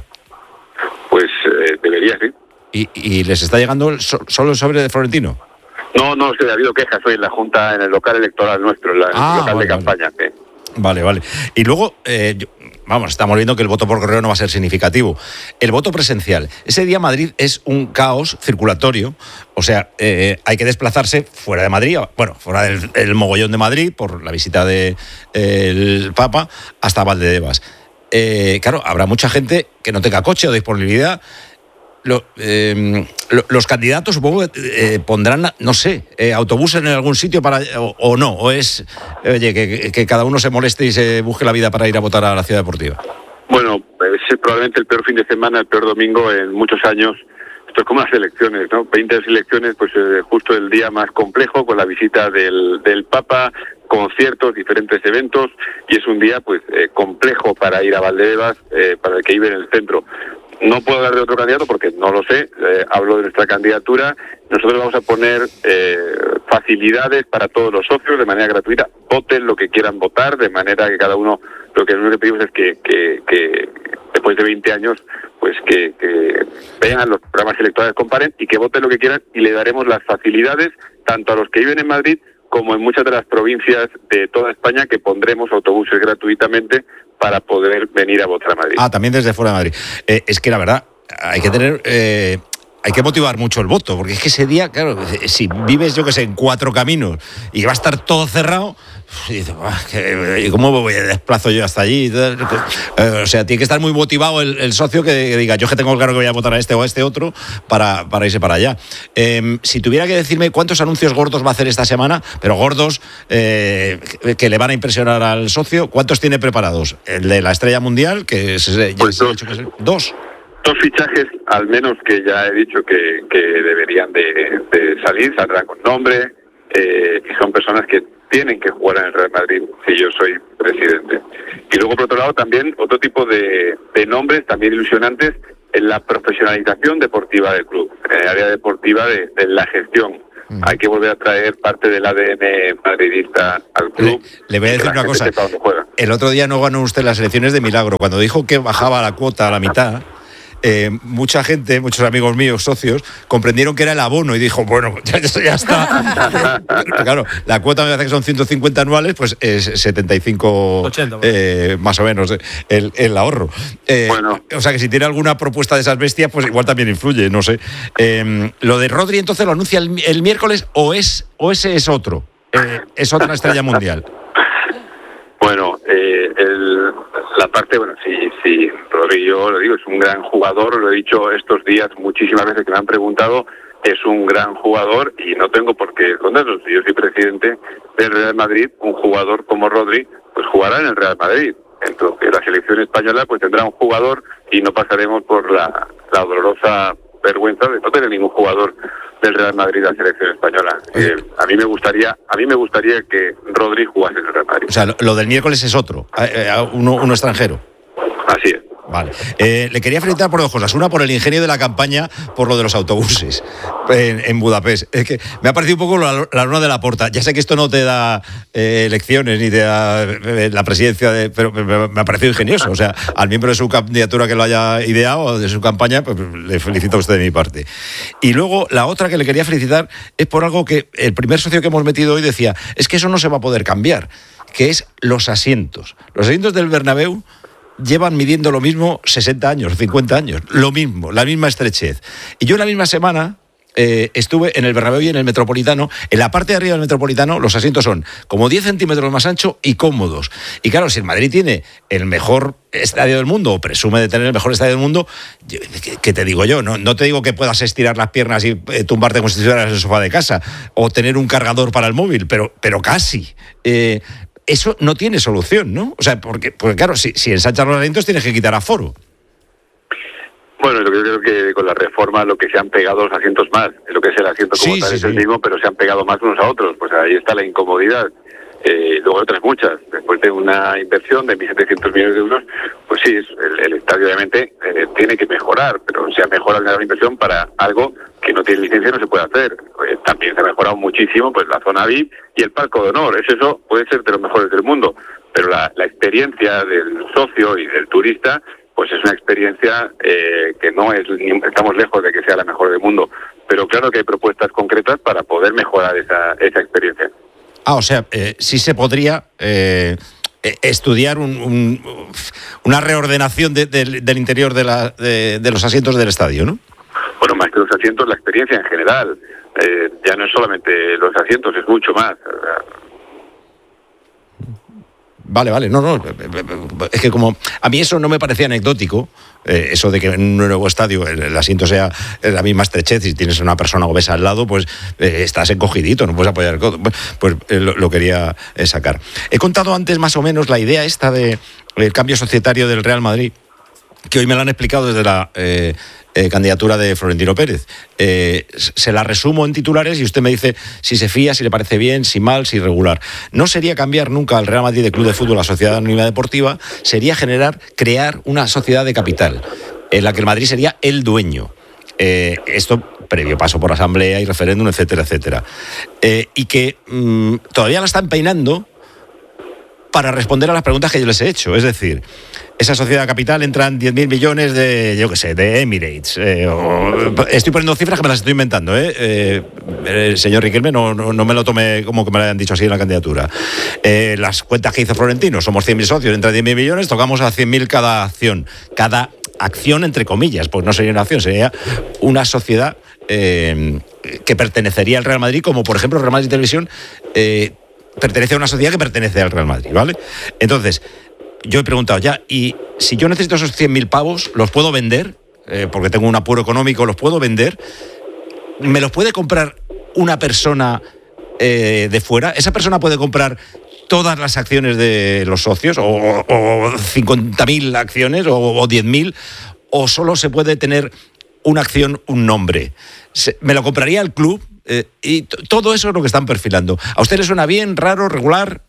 Pues eh, debería, sí.
¿Y, y les está llegando el, solo el sobre de Florentino?
No, no, sí, ha habido quejas hoy en la Junta, en el local electoral nuestro, en, la,
ah,
en el local
vale,
de campaña.
Vale,
sí.
vale. vale. Y luego, eh, yo, vamos, estamos viendo que el voto por correo no va a ser significativo. El voto presencial. Ese día Madrid es un caos circulatorio, o sea, eh, hay que desplazarse fuera de Madrid, bueno, fuera del el mogollón de Madrid, por la visita del de, Papa, hasta Valdebebas. Eh, claro, habrá mucha gente que no tenga coche o disponibilidad. Lo, eh, lo, los candidatos supongo que eh, pondrán, no sé, eh, autobuses en algún sitio para o, o no, o es, oye, que, que cada uno se moleste y se busque la vida para ir a votar a la Ciudad Deportiva.
Bueno, es probablemente el peor fin de semana, el peor domingo en muchos años. Esto es como las elecciones, ¿no? veinte elecciones, pues eh, justo el día más complejo, con la visita del, del Papa, conciertos, diferentes eventos, y es un día pues eh, complejo para ir a Valdebebas, eh, para el que vive en el centro. No puedo hablar de otro candidato porque no lo sé, eh, hablo de nuestra candidatura. Nosotros vamos a poner eh, facilidades para todos los socios de manera gratuita. Voten lo que quieran votar, de manera que cada uno, lo que nosotros pedimos es que, que, que después de veinte años, pues que, que vean los programas electorales, comparen y que voten lo que quieran, y le daremos las facilidades tanto a los que viven en Madrid como en muchas de las provincias de toda España, que pondremos autobuses gratuitamente para poder venir a votar a Madrid.
Ah, también desde fuera de Madrid. Eh, es que la verdad, hay que tener... Eh... Hay que motivar mucho el voto, porque es que ese día, claro, si vives, yo que sé, en Cuatro Caminos y va a estar todo cerrado, y dices, ¿y cómo me voy a desplazo yo hasta allí? O sea, tiene que estar muy motivado el, el socio que diga, yo que tengo claro que voy a votar a este o a este otro para, para irse para allá. Eh, si tuviera que decirme cuántos anuncios gordos va a hacer esta semana, pero gordos, eh, que le van a impresionar al socio, ¿cuántos tiene preparados? El de la estrella mundial, que es, ya
pues
se ha dicho que es dos.
Dos fichajes, al menos, que ya he dicho que, que deberían de, de salir, saldrán con nombre, eh, y son personas que tienen que jugar en el Real Madrid si yo soy presidente. Y luego, por otro lado, también otro tipo de, de nombres, también ilusionantes, en la profesionalización deportiva del club, en el área deportiva de, de la gestión. Mm. Hay que volver a traer parte del A D N madridista al club.
Le, le voy a decir una cosa. El otro día no ganó usted las elecciones de milagro. Cuando dijo que bajaba la cuota a la mitad, eh, mucha gente, muchos amigos míos, socios, comprendieron que era el abono y dijo, bueno, ya, ya está. Claro, la cuota me parece que son ciento cincuenta anuales, pues es setenta y cinco ochenta, eh, más o menos el, el ahorro. Eh, bueno. O sea que si tiene alguna propuesta de esas bestias, pues igual también influye, no sé. Eh, lo de Rodri entonces lo anuncia el, el miércoles o es o ese es otro, eh, es otra estrella mundial.
Bueno, eh, el, la parte, bueno, sí, sí, Rodri, yo lo digo, es un gran jugador, lo he dicho estos días muchísimas veces que me han preguntado, es un gran jugador y no tengo por qué esconderlo. Si yo soy presidente del Real Madrid, un jugador como Rodri, pues jugará en el Real Madrid. Entonces la selección española pues tendrá un jugador y no pasaremos por la, la dolorosa vergüenza de no tener ningún jugador del Real Madrid a la selección española. Eh, a mí me gustaría, a mí me gustaría que Rodri jugase en el Real Madrid.
O sea, lo, lo del miércoles es otro, uno, uno extranjero.
Así es.
Vale. Eh, le quería felicitar por dos cosas. Una, por el ingenio de la campaña, por lo de los autobuses en, en Budapest. Es que me ha parecido un poco la, la luna de la porta. Ya sé que esto no te da eh, elecciones ni te da eh, la presidencia, de, pero me, me ha parecido ingenioso. O sea, al miembro de su candidatura que lo haya ideado, de su campaña, pues le felicito a usted de mi parte. Y luego, la otra que le quería felicitar es por algo que el primer socio que hemos metido hoy decía, es que eso no se va a poder cambiar, que es los asientos. Los asientos del Bernabéu llevan midiendo lo mismo sesenta años, cincuenta años, lo mismo, la misma estrechez. Y yo la misma semana eh, estuve en el Bernabéu y en el Metropolitano. En la parte de arriba del Metropolitano los asientos son como diez centímetros más anchos y cómodos. Y claro, si el Madrid tiene el mejor estadio del mundo, o presume de tener el mejor estadio del mundo, yo, ¿qué, ¿qué te digo yo? No, no te digo que puedas estirar las piernas y eh, tumbarte como si estuvieras en el sofá de casa, o tener un cargador para el móvil, pero, pero casi. Eh, Eso no tiene solución, ¿no? O sea, porque, porque claro, si, si ensanchas los asientos tienes que quitar aforo.
Bueno, yo creo que con la reforma lo que se han pegado los asientos más, lo que es el asiento como sí, tal sí, es sí. el mismo, pero se han pegado más unos a otros, pues ahí está la incomodidad. Eh, luego hay otras muchas, después de una inversión de mil setecientos millones de euros, pues sí, el, el estadio obviamente eh, tiene que mejorar, pero se ha mejorado la inversión para algo que no tiene licencia y no se puede hacer. Eh, también se ha mejorado muchísimo pues la zona V I P y el palco de honor, es eso, puede ser de los mejores del mundo, pero la, la experiencia del socio y del turista pues es una experiencia eh, que no es, estamos lejos de que sea la mejor del mundo, pero claro que hay propuestas concretas para poder mejorar esa, esa experiencia.
Ah, o sea, eh, sí se podría eh, estudiar un, un, una reordenación de, de, del interior de, la, de, de los asientos del estadio, ¿no?
Bueno, más que los asientos, la experiencia en general. Eh, ya no es solamente los asientos, es mucho más.
Vale, vale, no, no, es que como a mí eso no me parecía anecdótico, eh, eso de que en un nuevo estadio el, el asiento sea la misma estrechez y tienes una persona obesa al lado, pues eh, estás encogidito, no puedes apoyar el codo, pues eh, lo, lo quería eh, sacar. He contado antes más o menos la idea esta de el cambio societario del Real Madrid, que hoy me la han explicado desde la eh, eh, candidatura de Florentino Pérez. Eh, se la resumo en titulares y usted me dice si se fía, si le parece bien, si mal, si regular. No sería cambiar nunca al Real Madrid de club de fútbol a sociedad anónima deportiva, sería generar, crear una sociedad de capital en la que el Madrid sería el dueño. Eh, esto previo paso por asamblea y referéndum, etcétera, etcétera. Eh, y que mmm, todavía la están peinando para responder a las preguntas que yo les he hecho. Es decir, esa sociedad capital entran diez mil millones de, yo qué sé, de Emirates. Eh, o, estoy poniendo cifras que me las estoy inventando. ¿eh? Eh, el señor Riquelme no, no, no me lo tome como que me lo hayan dicho así en la candidatura. Eh, las cuentas que hizo Florentino, somos cien mil socios, entran diez mil millones, tocamos a cien mil cada acción. Cada acción, entre comillas, pues no sería una acción, sería una sociedad eh, que pertenecería al Real Madrid, como por ejemplo Real Madrid Televisión eh, pertenece a una sociedad que pertenece al Real Madrid, ¿vale? Entonces, yo he preguntado ya, y si yo necesito esos cien mil pavos, ¿los puedo vender? Eh, porque tengo un apuro económico, ¿los puedo vender? ¿Me los puede comprar una persona eh, de fuera? ¿Esa persona puede comprar todas las acciones de los socios? ¿O, o cincuenta mil acciones? ¿O, o diez mil? ¿O solo se puede tener una acción, un nombre? ¿Me lo compraría el club? Eh, y t- todo eso es lo que están perfilando. ¿A usted le suena bien, raro, regular?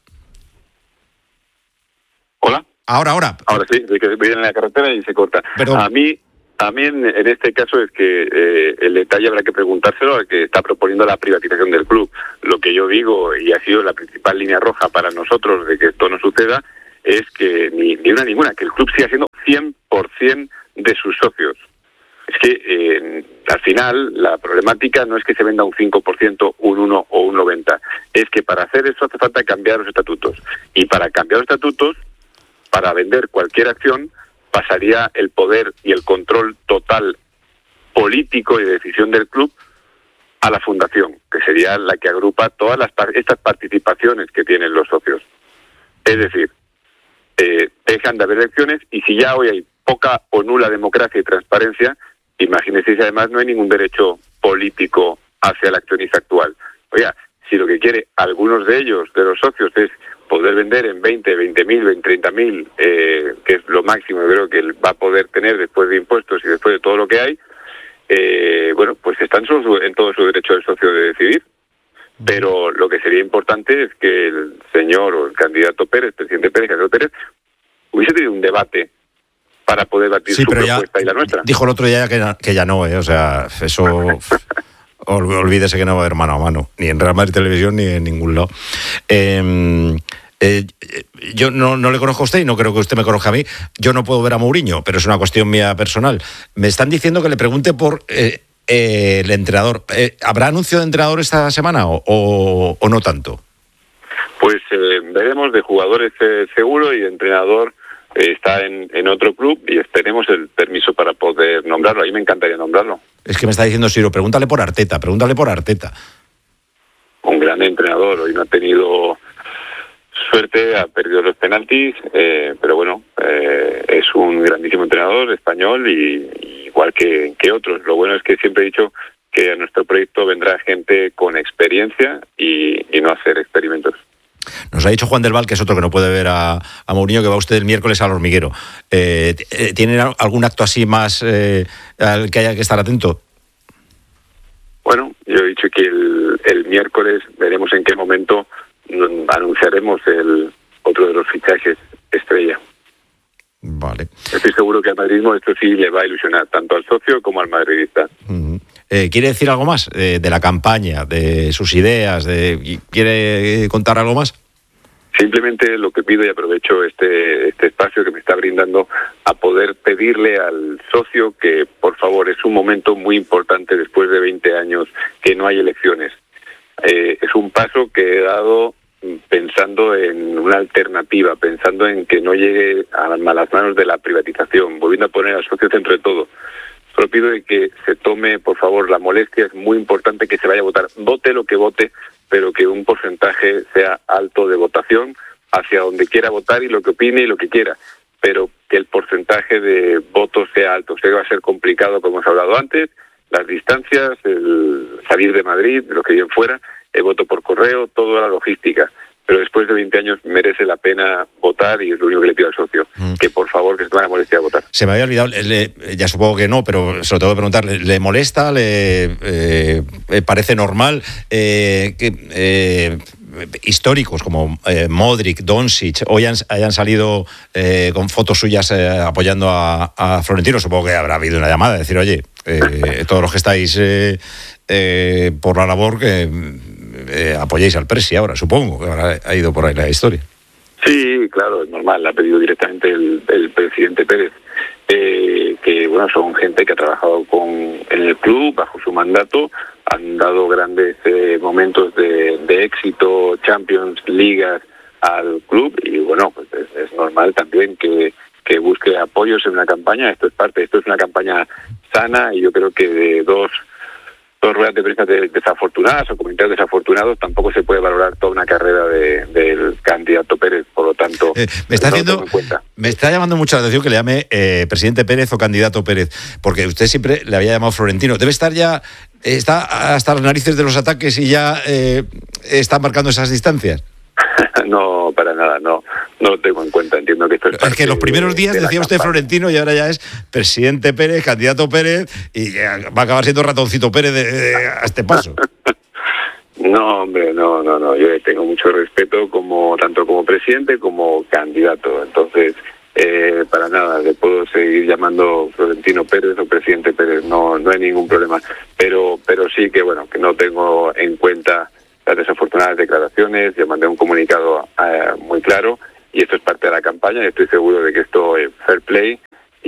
Hola.
Ahora, ahora.
Ahora sí, de que voy en la carretera y se corta.
Perdón.
A mí, A mí en, en este caso es que eh, el detalle habrá que preguntárselo al que está proponiendo la privatización del club. Lo que yo digo, y ha sido la principal línea roja para nosotros de que esto no suceda, es que ni, ni una ni ninguna, que el club siga siendo cien por ciento de sus socios. Es que eh, al final la problemática no es que se venda un cinco por ciento, un uno o un noventa. Es que para hacer eso hace falta cambiar los estatutos. Y para cambiar los estatutos, para vender cualquier acción, pasaría el poder y el control total político y de decisión del club a la fundación, que sería la que agrupa todas las estas participaciones que tienen los socios. Es decir, eh, dejan de haber elecciones y si ya hoy hay poca o nula democracia y transparencia, imagínense si además no hay ningún derecho político hacia el accionista actual. Oiga, si lo que quiere algunos de ellos, de los socios, es poder vender en veinte, veinte mil, veinte, treinta mil, eh, que es lo máximo creo que él va a poder tener después de impuestos y después de todo lo que hay, eh, bueno, pues están en todo su derecho del socio de decidir. Pero lo que sería importante es que el señor o el candidato Pérez, presidente Pérez, candidato Pérez, hubiese tenido un debate para poder batir
sí,
su
pero
propuesta
ya
y la nuestra.
Dijo el otro día que, que ya no, ¿eh? O sea, eso... olvídese que no va a haber mano a mano, ni en Real Madrid Televisión ni en ningún lado. Eh, eh, yo no, no le conozco a usted y no creo que usted me conozca a mí. Yo no puedo ver a Mourinho, pero es una cuestión mía personal. Me están diciendo que le pregunte por eh, eh, el entrenador. Eh, ¿Habrá anuncio de entrenador esta semana o, o, o no tanto?
Pues eh, veremos de jugadores eh, seguro y de entrenador eh, está en, en otro club y esperemos el permiso para poder nombrarlo. A mí me encantaría nombrarlo.
Es que me está diciendo Ciro, pregúntale por Arteta, pregúntale por Arteta.
Un gran entrenador, hoy no ha tenido suerte, ha perdido los penaltis, eh, pero bueno, eh, es un grandísimo entrenador español y, y igual que, que otros. Lo bueno es que siempre he dicho que a nuestro proyecto vendrá gente con experiencia y, y no hacer experimentos.
Nos ha dicho Juan del Val, que es otro que no puede ver a, a Mourinho, que va usted el miércoles al Hormiguero. Eh, ¿Tienen algún acto así más eh, al que haya que estar atento?
Bueno, yo he dicho que el, el miércoles veremos en qué momento anunciaremos el otro de los fichajes estrella.
Vale.
Estoy seguro que al madridismo esto sí le va a ilusionar, tanto al socio como al madridista.
Uh-huh. Eh, ¿Quiere decir algo más eh, de la campaña, de sus ideas? De, ¿Quiere contar algo más?
Simplemente lo que pido, y aprovecho este, este espacio que me está brindando, a poder pedirle al socio que, por favor, es un momento muy importante después de veinte años que no hay elecciones. Eh, es un paso que he dado pensando en una alternativa, pensando en que no llegue a las manos de la privatización, volviendo a poner al socio centro de todo. Solo pido de que se tome, por favor, la molestia. Es muy importante que se vaya a votar, vote lo que vote, pero que un porcentaje sea alto de votación hacia donde quiera votar y lo que opine y lo que quiera, pero que el porcentaje de votos sea alto. Sé que va a ser complicado, como hemos hablado antes, las distancias, el salir de Madrid, de los que viven fuera, el voto por correo, toda la logística. Pero después de veinte años merece la pena votar y es lo único que le pido al socio, mm. que por favor que se tome la molestia de votar.
Se me había olvidado, le, ya supongo que no, pero se lo tengo que preguntar, ¿le, le molesta? ¿Le eh, parece normal eh, que eh, históricos como eh, Modric, Doncic hoy han, hayan salido eh, con fotos suyas eh, apoyando a, a Florentino? Supongo que habrá habido una llamada de decir, oye, eh, todos los que estáis eh, eh, por la labor que Eh, apoyéis al Presi ahora, supongo que habrá, ha ido por ahí la historia.
Sí, claro, es normal, ha pedido directamente el, el presidente Pérez, eh, que bueno, son gente que ha trabajado con en el club bajo su mandato, han dado grandes eh, momentos de, de éxito, Champions, ligas al club y bueno, pues es, es normal también que, que busque apoyos en una campaña. Esto es parte, esto es una campaña sana y yo creo que de dos dos ruedas de prensa desafortunadas o comentarios desafortunados tampoco se puede valorar toda una carrera de, del candidato Pérez, por lo tanto
eh, me está
no
haciendo me está llamando mucho la atención que le llame eh, presidente Pérez o candidato Pérez, porque usted siempre le había llamado Florentino. Debe estar ya está hasta las narices de los ataques y ya eh, está marcando esas distancias.
No, para nada, no, no lo tengo en cuenta, entiendo que esto es
Es que los primeros días de, de decía usted campaña. Florentino y ahora ya es presidente Pérez, candidato Pérez y va a acabar siendo ratoncito Pérez de, de, a este paso.
No, hombre, no, no, no, yo tengo mucho respeto como tanto como presidente como candidato, entonces Eh, para nada, le puedo seguir llamando Florentino Pérez o Presidente Pérez, no no hay ningún problema. Pero pero sí que, bueno, que no tengo en cuenta las desafortunadas declaraciones. Yo mandé un comunicado eh, muy claro y esto es parte de la campaña y estoy seguro de que esto es fair play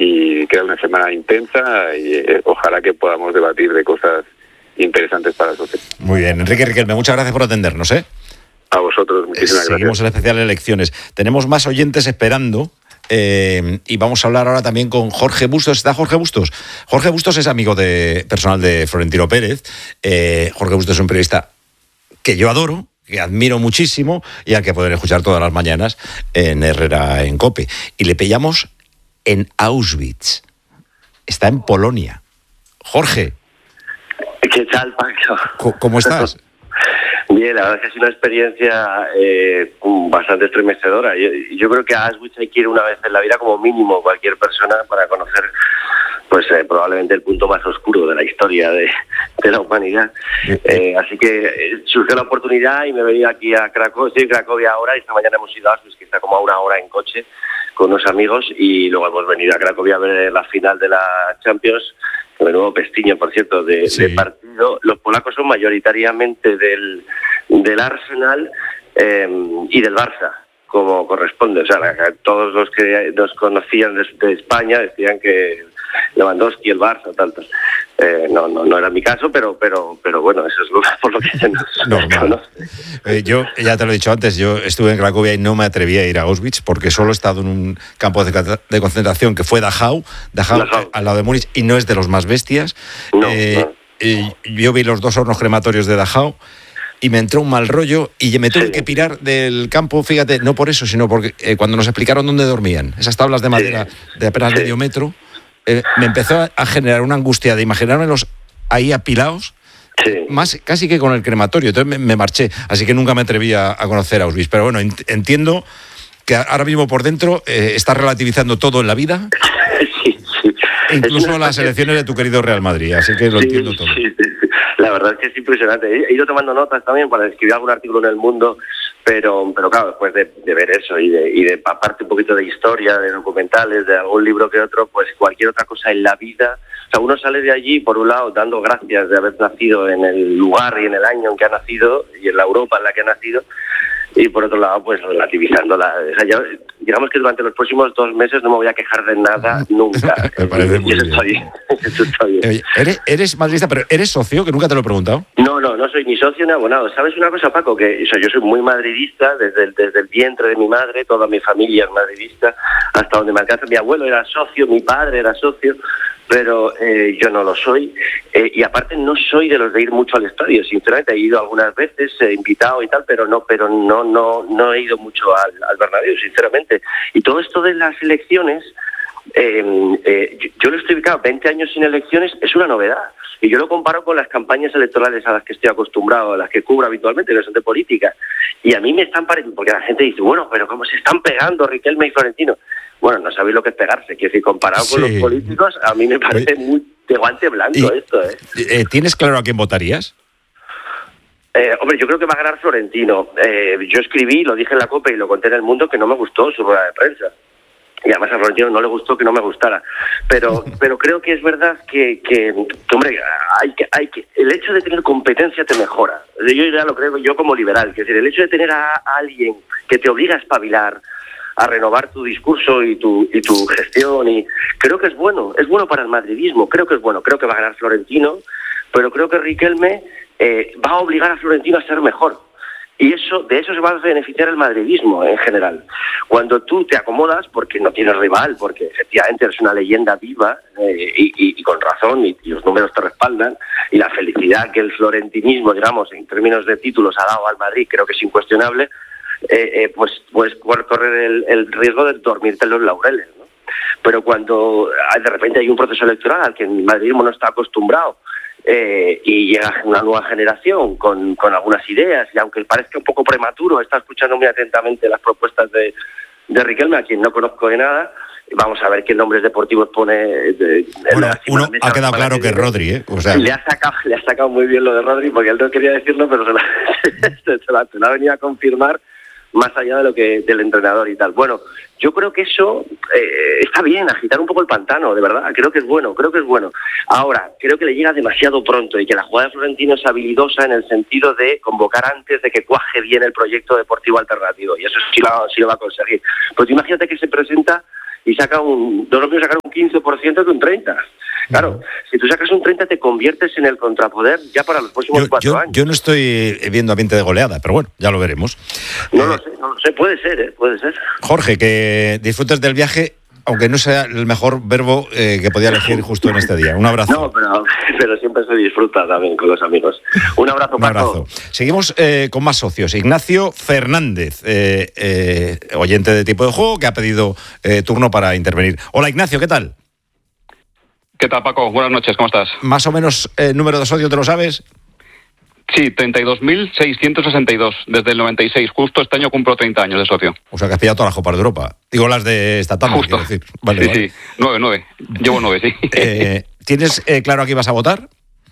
y queda una semana intensa y eh, ojalá que podamos debatir de cosas interesantes para la sociedad.
Muy bien, Enrique Riquelme, muchas gracias por atendernos, ¿eh?
A vosotros, muchísimas gracias.
Seguimos el especial de elecciones. Tenemos más oyentes esperando. Eh, y vamos a hablar ahora también con Jorge Bustos. ¿Está Jorge Bustos? Jorge Bustos es amigo de, personal de Florentino Pérez. Eh, Jorge Bustos es un periodista que yo adoro, que admiro muchísimo y al que poder escuchar todas las mañanas en Herrera en COPE. Y le pillamos en Auschwitz. Está en Polonia. Jorge.
¿Qué tal, Paco?
¿Cómo estás?
Bien, la verdad es que ha sido una experiencia eh, bastante estremecedora. Yo, yo creo que a Auschwitz hay que ir una vez en la vida como mínimo cualquier persona para conocer pues eh, probablemente el punto más oscuro de la historia de, de la humanidad. Eh, así que eh, surgió la oportunidad y me he venido aquí a Cracovia. Estoy en Cracovia ahora y esta mañana hemos ido a Auschwitz, que está como a una hora en coche, con unos amigos, y luego hemos venido a Cracovia a ver la final de la Champions. De nuevo pestiño, por cierto, de, sí. de partido. Los polacos son mayoritariamente del, del Arsenal eh, y del Barça, como corresponde. O sea, todos los que nos conocían de, de España decían que Lewandowski, el Barça, tantos. Eh, no, no, no era mi caso, pero, pero, pero bueno, eso es lo, por lo que se nos
normal. Eh, yo, ya te lo he dicho antes, yo estuve en Cracovia y no me atreví a ir a Auschwitz porque solo he estado en un campo de, de concentración que fue Dachau, Dachau, Dachau. al lado de Múnich, y no es de los más bestias. No, eh, no. Eh, yo vi los dos hornos crematorios de Dachau y me entró un mal rollo y me tuve sí. que pirar del campo, fíjate, no por eso, sino porque eh, cuando nos explicaron dónde dormían, esas tablas de madera sí. de apenas sí. medio metro, Eh, me empezó a generar una angustia de imaginármelos ahí apilados, sí. más casi que con el crematorio. Entonces me, me marché, así que nunca me atreví a, a conocer Auschwitz. Pero bueno, ent- entiendo que ahora mismo por dentro eh, estás relativizando todo en la vida,
sí, sí.
incluso las elecciones de tu querido Real Madrid, así que lo sí, entiendo todo.
Sí, sí, sí. La verdad es que es impresionante. He ido tomando notas también para escribir algún artículo en El Mundo, pero pero claro, después de, de ver eso y de, y de aparte un poquito de historia, de documentales, de algún libro que otro, pues cualquier otra cosa en la vida. O sea, uno sale de allí, por un lado, dando gracias de haber nacido en el lugar y en el año en que ha nacido y en la Europa en la que ha nacido, y por otro lado, pues relativizándola. O sea, ya, digamos que durante los próximos dos meses no me voy a quejar de nada nunca.
Me parece muy
eso
bien.
Está bien. Eso está bien.
Oye, ¿eres, eres madridista, pero eres socio? Que nunca te lo he preguntado.
No, no, no soy ni socio ni abonado. ¿Sabes una cosa, Paco? Que o sea, yo soy muy madridista desde el, desde el vientre de mi madre, toda mi familia es madridista, hasta donde me alcanza. Mi abuelo era socio, mi padre era socio, pero eh, yo no lo soy. Eh, y aparte no soy de los de ir mucho al estadio. Sinceramente he ido algunas veces, he invitado y tal, pero no, pero no, no, no he ido mucho al, al Bernabéu, sinceramente. Y todo esto de las elecciones, eh, eh, yo, yo lo estoy ubicado veinte años sin elecciones, es una novedad. Y yo lo comparo con las campañas electorales a las que estoy acostumbrado, a las que cubro habitualmente, que son de política. Y a mí me están pareciendo, porque la gente dice, bueno, pero ¿cómo se están pegando Riquelme y Florentino? Bueno, no sabéis lo que es pegarse, quiero decir, comparado sí. con los políticos, a mí me parece Oye, muy de guante blanco y, esto, ¿eh?
¿eh? ¿Tienes claro a quién votarías?
Eh, hombre, yo creo que va a ganar Florentino. Eh, yo escribí, lo dije en la COPE y lo conté en El Mundo, que no me gustó su rueda de prensa. Y además a Florentino no le gustó que no me gustara. Pero pero creo que es verdad que, que, que hombre, hay que, hay que, el hecho de tener competencia te mejora. Yo ya lo creo yo como liberal. Es decir, el hecho de tener a, a alguien que te obliga a espabilar, a renovar tu discurso y tu y tu gestión, y creo que es bueno, es bueno para el madridismo, creo que es bueno, creo que va a ganar Florentino, pero creo que Riquelme eh, va a obligar a Florentino a ser mejor. Y eso de eso se va a beneficiar el madridismo en general. Cuando tú te acomodas, porque no tienes rival, porque efectivamente eres una leyenda viva, eh, y, y, y con razón, y, y los números te respaldan, y la felicidad que el florentinismo, digamos, en términos de títulos ha dado al Madrid, creo que es incuestionable, eh, eh, pues puedes correr el, el riesgo de dormirte en los laureles, ¿no? Pero cuando de repente hay un proceso electoral al que el madridismo no está acostumbrado, Eh, y llega una nueva generación con, con algunas ideas, y aunque parezca un poco prematuro, está escuchando muy atentamente las propuestas de, de Riquelme, a quien no conozco de nada. Vamos a ver qué nombres deportivos pone. De, de
bueno, uno ha quedado claro que es Rodri, ¿eh? O sea,
le ha sacado, le ha sacado muy bien lo de Rodri, porque él no quería decirlo, pero se lo, se lo, se lo ha venido a confirmar. más allá de lo que del entrenador y tal. Bueno, yo creo que eso eh, está bien, agitar un poco el pantano, de verdad, creo que es bueno, creo que es bueno. Ahora, creo que le llega demasiado pronto y que la jugada de Florentino es habilidosa en el sentido de convocar antes de que cuaje bien el proyecto deportivo alternativo, y eso sí lo, sí lo va a conseguir. Pues imagínate que se presenta y saca un, no es lo mismo sacar un quince por ciento que un treinta por ciento. Claro, si tú sacas un treinta te conviertes en el contrapoder ya para los próximos
yo,
cuatro
yo,
años.
Yo no estoy viendo ambiente de goleada, pero bueno, ya lo veremos.
No
eh,
lo sé, no lo sé, puede ser, ¿eh? Puede ser.
Jorge, que disfrutes del viaje, aunque no sea el mejor verbo eh, que podía elegir justo en este día. Un abrazo.
No, pero, pero siempre se disfruta también con los amigos. Un abrazo,
Un abrazo. Seguimos eh, con más socios. Ignacio Fernández, eh, eh, oyente de Tipo de Juego, que ha pedido eh, turno para intervenir. Hola, Ignacio, ¿qué tal?
¿Qué tal, Paco? Buenas noches, ¿cómo estás?
Más o menos el eh, número de socios, ¿te lo sabes?
Sí, treinta y dos mil seiscientos sesenta y dos, desde el noventa y seis. Justo este año cumplo treinta años de socio.
O sea, que has pillado todas las Copas de Europa. Digo, las de esta tarde,
Justo.
quiero decir. Vale,
sí,
vale.
sí, nueve, nueve. Llevo nueve, sí.
Eh, ¿Tienes eh, claro a quién vas a votar?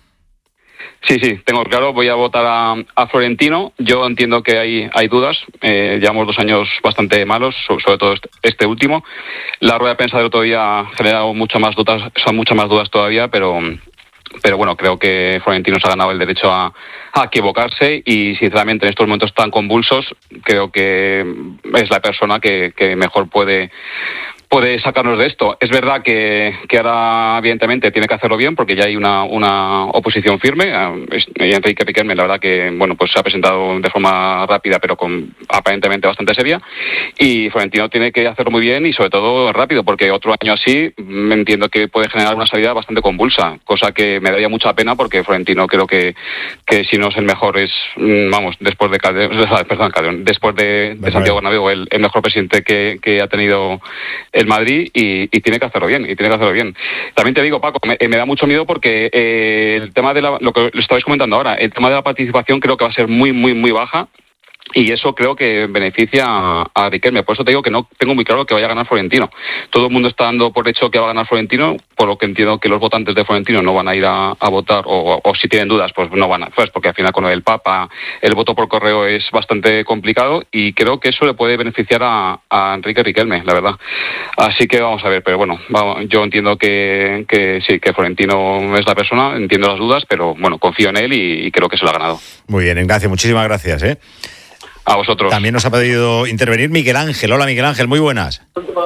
Sí, sí, tengo claro, voy a votar a, a Florentino. Yo entiendo que hay, hay dudas, eh, llevamos dos años bastante malos, sobre todo este, este último. La rueda de prensa del otro día ha generado mucho más dudas, son muchas más dudas todavía, pero, pero bueno, creo que Florentino se ha ganado el derecho a, a equivocarse y sinceramente en estos momentos tan convulsos creo que es la persona que, que mejor puede... puede sacarnos de esto. Es verdad que, que ahora, evidentemente, tiene que hacerlo bien porque ya hay una, una oposición firme. Y Enrique Riquelme, la verdad que, bueno, pues se ha presentado de forma rápida, pero con aparentemente bastante seria. Y Florentino tiene que hacerlo muy bien y, sobre todo, rápido, porque otro año así me entiendo que puede generar una salida bastante convulsa, cosa que me daría mucha pena porque Florentino creo que, que si no es el mejor, es, vamos, después de Calderón, perdón, Calderón, después de, de Santiago Bernabéu, el, el mejor presidente que, que ha tenido el Madrid y, y tiene que hacerlo bien, y tiene que hacerlo bien. También te digo, Paco, me, me da mucho miedo porque eh, el tema de la, lo que lo estabais comentando ahora, el tema de la participación creo que va a ser muy, muy, muy baja. Y eso creo que beneficia a, a Riquelme. Por eso te digo que no tengo muy claro que vaya a ganar Florentino. Todo el mundo está dando por hecho que va a ganar Florentino, por lo que entiendo que los votantes de Florentino no van a ir a, a votar, o, o si tienen dudas, pues no van a, pues porque al final con el Papa el voto por correo es bastante complicado y creo que eso le puede beneficiar a, a Enrique Riquelme, la verdad. Así que vamos a ver, pero bueno, vamos, yo entiendo que, que sí, que Florentino es la persona, entiendo las dudas, pero bueno, confío en él y, y creo que se lo ha ganado.
Muy bien, Ignacio, muchísimas gracias, ¿eh?
A vosotros.
También nos ha pedido intervenir Miguel Ángel. Hola, Miguel Ángel, muy buenas.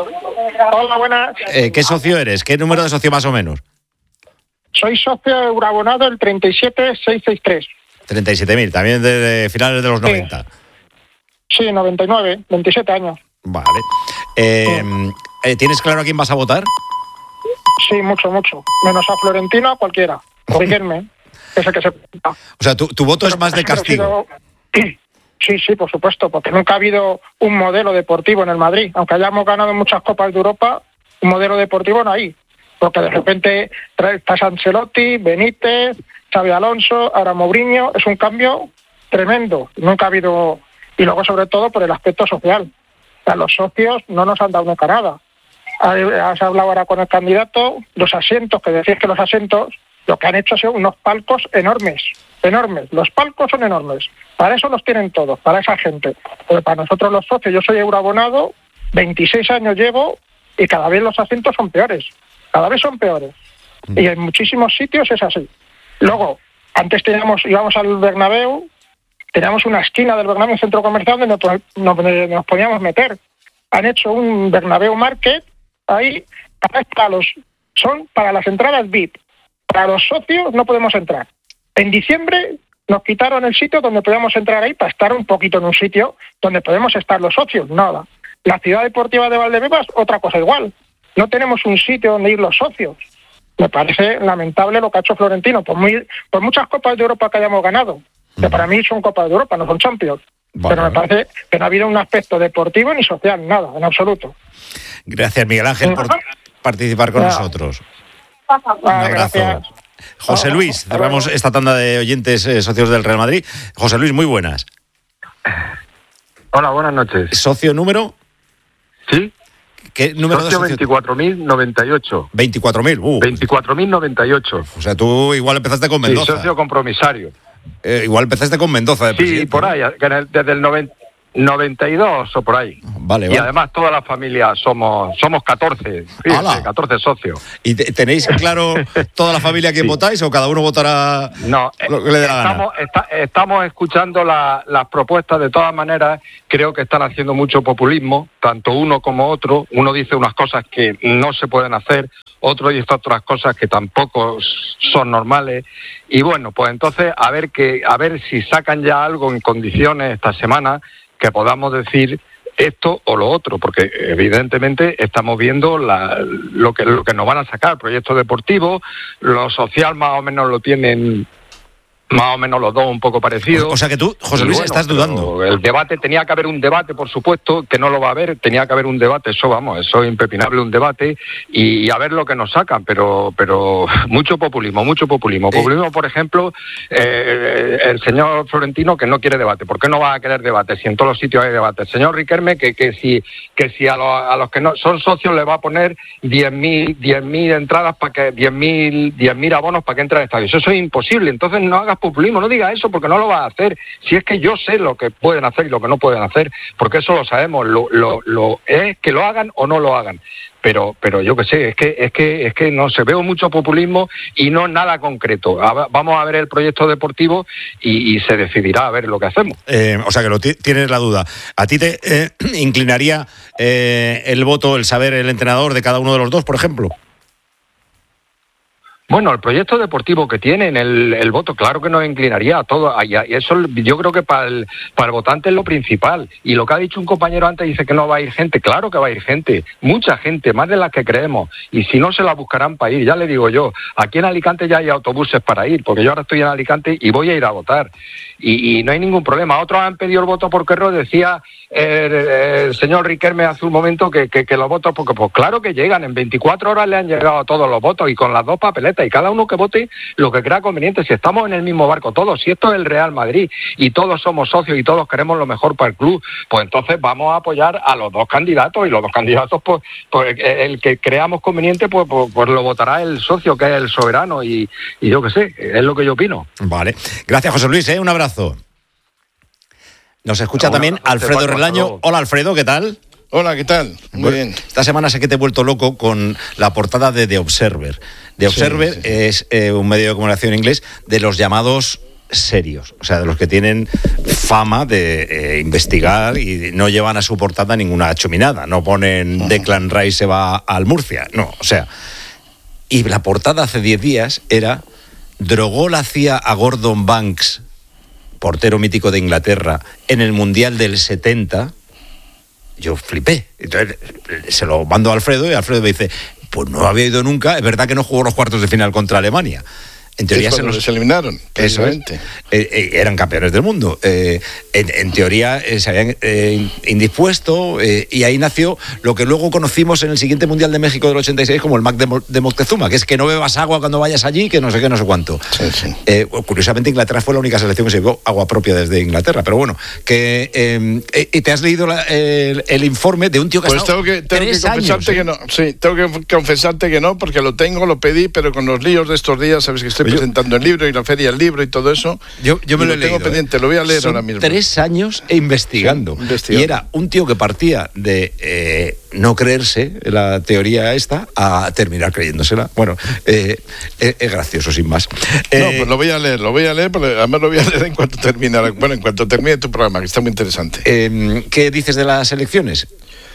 Hola, buenas.
Eh, ¿Qué socio eres? ¿Qué número de socio más o menos?
Soy socio euroabonado el treinta y siete mil seiscientos sesenta y tres.
treinta y siete mil, también de finales de los
Sí.
noventa.
Sí, noventa y nueve, veintisiete años.
Vale. Eh, eh, ¿Tienes claro a quién vas a votar?
Sí, mucho, mucho. Menos a Florentino, a cualquiera. Riquelme, ese que se...
O sea, tu, tu voto es más de
Siempre he
castigo.
sido- Sí, sí, por supuesto, porque nunca ha habido un modelo deportivo en el Madrid. Aunque hayamos ganado muchas Copas de Europa, un modelo deportivo no hay. Porque de repente trae- estás Ancelotti, Benítez, Xabi Alonso, ahora Mourinho. Es un cambio tremendo. Nunca ha habido... Y luego, sobre todo, por el aspecto social. O sea, los socios no nos han dado nunca nada. Has hablado ahora con el candidato, los asientos, que decís que los asientos, lo que han hecho ha sido unos palcos enormes, enormes. Los palcos son enormes. Para eso los tienen todos, para esa gente. Pero para nosotros los socios, yo soy euroabonado, veintiséis años llevo y cada vez los asientos son peores. Cada vez son peores. Y en muchísimos sitios es así. Luego, antes teníamos, íbamos al Bernabéu, teníamos una esquina del Bernabéu, un centro comercial donde nos, nos, nos podíamos meter. Han hecho un Bernabéu Market, ahí, para los, son para las entradas V I P. Para los socios no podemos entrar. En diciembre nos quitaron el sitio donde podíamos entrar ahí para estar un poquito en un sitio donde podemos estar los socios. Nada. La ciudad deportiva de Valdebebas, otra cosa igual. No tenemos un sitio donde ir los socios. Me parece lamentable lo que ha hecho Florentino, por, muy, por muchas Copas de Europa que hayamos ganado, que para mí son Copas de Europa, no son Champions.
Bueno,
pero me parece que no ha habido un aspecto deportivo ni social, nada, en absoluto.
Gracias, Miguel Ángel, por participar con
Ya.
nosotros.
Ah,
Un abrazo.
gracias.
José Luis, cerramos esta tanda de oyentes eh, socios del Real Madrid. José Luis, muy buenas.
Hola, buenas noches.
¿Socio número?
¿Sí?
¿Qué número
socio
de socio?
veinticuatro mil noventa y ocho.
veinticuatro mil, uh.
veinticuatro mil noventa y ocho.
O sea, tú igual empezaste con
Sí,
Mendoza.
socio compromisario.
Eh, igual empezaste con Mendoza de
Sí,
presidente,
por
¿no?
ahí, que en el- desde el noventa. noventa y dos o por ahí.
Vale,
y
vale.
además toda la familia somos somos catorce, fíjate, catorce socios.
¿Y te- tenéis claro toda la familia a quién votáis o cada uno votará
No,
lo que le dé la gana?
estamos, está- estamos escuchando la- las propuestas. De todas maneras, creo que están haciendo mucho populismo, tanto uno como otro. Uno dice unas cosas que no se pueden hacer, otro dice otras cosas que tampoco son normales. Y bueno, pues entonces a ver que a ver si sacan ya algo en condiciones esta semana que podamos decir esto o lo otro, porque evidentemente estamos viendo la, lo que lo que nos van a sacar, proyectos deportivos, lo social más o menos lo tienen más o menos los dos un poco parecidos.
O sea que tú, José
Y
Luis,
bueno,
estás
pero
dudando.
El debate, tenía que haber un debate, por supuesto, que no lo va a haber, tenía que haber un debate, eso vamos, eso es impepinable, un debate, y a ver lo que nos sacan, pero pero mucho populismo, mucho populismo. Populismo, por ejemplo, eh, el señor Florentino que no quiere debate. ¿Por qué no va a querer debate si en todos los sitios hay debate? El señor Riquelme que, que si que si a, los, a los que no son socios le va a poner diez mil entradas para que diez mil abonos para que entre al estadio. Eso es imposible, entonces no hagas populismo, no digas eso porque no lo vas a hacer. Si es que yo sé lo que pueden hacer y lo que no pueden hacer, porque eso lo sabemos, lo, lo, lo es que lo hagan o no lo hagan. Pero, pero yo qué sé, es que, es que, es que no se veo mucho populismo y no nada concreto. A- vamos a ver el proyecto deportivo y, y se decidirá a ver lo que hacemos.
Eh, o sea que lo ti- tienes la duda. ¿A ti te eh, inclinaría eh, el voto, el saber el entrenador de cada uno de los dos, por ejemplo?
Bueno, el proyecto deportivo que tienen, el, el voto, claro que nos inclinaría a todo. Y a- y eso yo creo que para el, para el votante es lo principal. Y lo que ha dicho un compañero antes, dice que no va a ir gente. Claro que va a ir gente, mucha gente, más de la que creemos. Y si no, se la buscarán para ir, ya le digo yo. Aquí en Alicante ya hay autobuses para ir, porque yo ahora estoy en Alicante y voy a ir a votar. Y, y no hay ningún problema. Otros han pedido el voto por correo, decía el, el señor Riquelme hace un momento que, que, que los votos, porque pues claro que llegan, en veinticuatro horas le han llegado a todos los votos y con las dos papeletas y cada uno que vote lo que crea conveniente. Si estamos en el mismo barco todos, si esto es el Real Madrid y todos somos socios y todos queremos lo mejor para el club, pues entonces vamos a apoyar a los dos candidatos y los dos candidatos, pues, pues el que creamos conveniente, pues, pues, pues lo votará el socio que es el soberano y, y yo qué sé, es lo que yo opino.
Vale. Gracias, José Luis, ¿eh? Un abrazo. Nos escucha
Bueno,
también
hasta
Alfredo
luego, hasta
Relaño.
luego.
Hola, Alfredo, ¿qué tal?
Hola, ¿qué tal? Muy
Bueno,
bien.
Esta semana sé que te he vuelto loco con la portada de The Observer. The Observer
sí, sí.
es eh, un medio de comunicación inglés de los llamados serios, o sea, de los que tienen fama de eh, investigar y no llevan a su portada ninguna chuminada, no ponen Declan Rice se va al Murcia, no, o sea, y la portada hace diez días era drogó la C I A a Gordon Banks, portero mítico de Inglaterra, en el Mundial del setenta. Yo flipé. Entonces se lo mando a Alfredo y Alfredo me dice, pues no había ido nunca, es verdad que no jugó los cuartos de final contra Alemania. En teoría
Es
se
cuando
los
les eliminaron,
Eso es.
precisamente.
Eh, eh, eran campeones del mundo. Eh, en, en teoría eh, se habían eh, indispuesto eh, y ahí nació lo que luego conocimos en el siguiente Mundial de México del ochenta y seis como el Mac de, Mo- de Moctezuma, que es que no bebas agua cuando vayas allí, que no sé qué, no sé cuánto. Eh, curiosamente Inglaterra fue la única selección que se llevó agua propia desde Inglaterra, pero bueno, que eh, eh, y te has leído la- el, el informe de un tío que
Pues
ha
tengo
estado
que, tengo que
tres
confesarte
años, ¿eh?
que no. Sí, tengo que confesarte que no, porque lo tengo, lo pedí, pero con los líos de estos días, sabes que estoy
Yo-
presentando el libro y la feria del libro y todo eso.
Yo, yo me
y
lo he
tengo
leído,
pendiente,
¿eh?
lo voy a leer
Son
ahora mismo.
tres años investigando.
Sí, investigando.
Y era un tío que partía de eh, no creerse la teoría esta a terminar creyéndosela. Bueno, eh, es, es gracioso, sin más.
No,
Eh,
pues lo voy a leer, lo voy a leer, porque además lo voy a leer en cuanto termine, la- bueno, en cuanto termine tu programa, que está muy interesante.
eh, ¿Qué dices de las elecciones?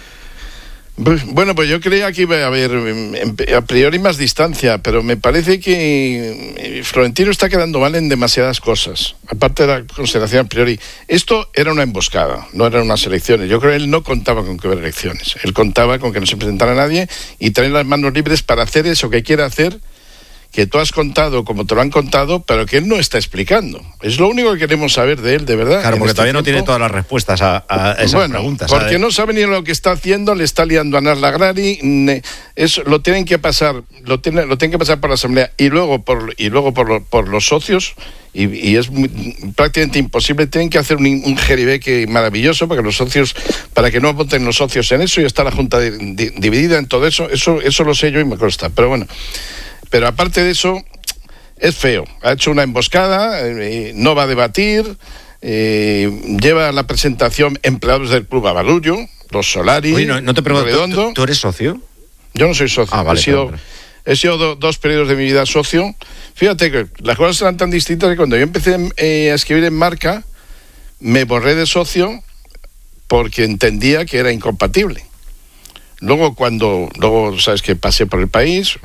Pues, bueno, pues yo creía que iba a haber em, em, a priori más distancia, pero me parece que eh, Florentino está quedando mal en demasiadas cosas, aparte de la consideración a priori. Esto era una emboscada, no eran unas elecciones. Yo creo que él no contaba con que hubiera elecciones. Él contaba con que no se presentara nadie y tener las manos libres para hacer eso que quiere hacer, que tú has contado como te lo han contado, pero que él no está explicando. Es lo único que queremos saber de él, de verdad.
Claro,
en
porque
este
todavía no
tiempo.
tiene todas las respuestas a, a esas
Bueno,
preguntas.
porque
¿sabes?
no sabe ni lo que está haciendo, le está liando a Nas Lagrari, ne- eso lo tienen que pasar, lo tiene, lo tienen que pasar por la asamblea y luego por y luego por, lo- por los socios y, y es muy- prácticamente imposible. Tienen que hacer un, un jeribeque maravilloso para que los socios, para que no voten los socios en eso y está la junta di- di- dividida en todo eso. Eso eso lo sé yo y me consta. Pero bueno, pero aparte de eso es feo. Ha hecho una emboscada, eh, no va a debatir. eh, lleva la presentación empleados del Club Avalullo, los Solari,
Oye, no, no te pregunto,
Redondo.
¿tú, ¿tú eres socio?
Yo no soy socio.
Ah, vale,
he sido,
perdón.
he sido do, dos periodos de mi vida socio. Fíjate que las cosas eran tan distintas que cuando yo empecé eh, a escribir en Marca, me borré de socio porque entendía que era incompatible. Luego, cuando, luego, sabes que pasé por el país,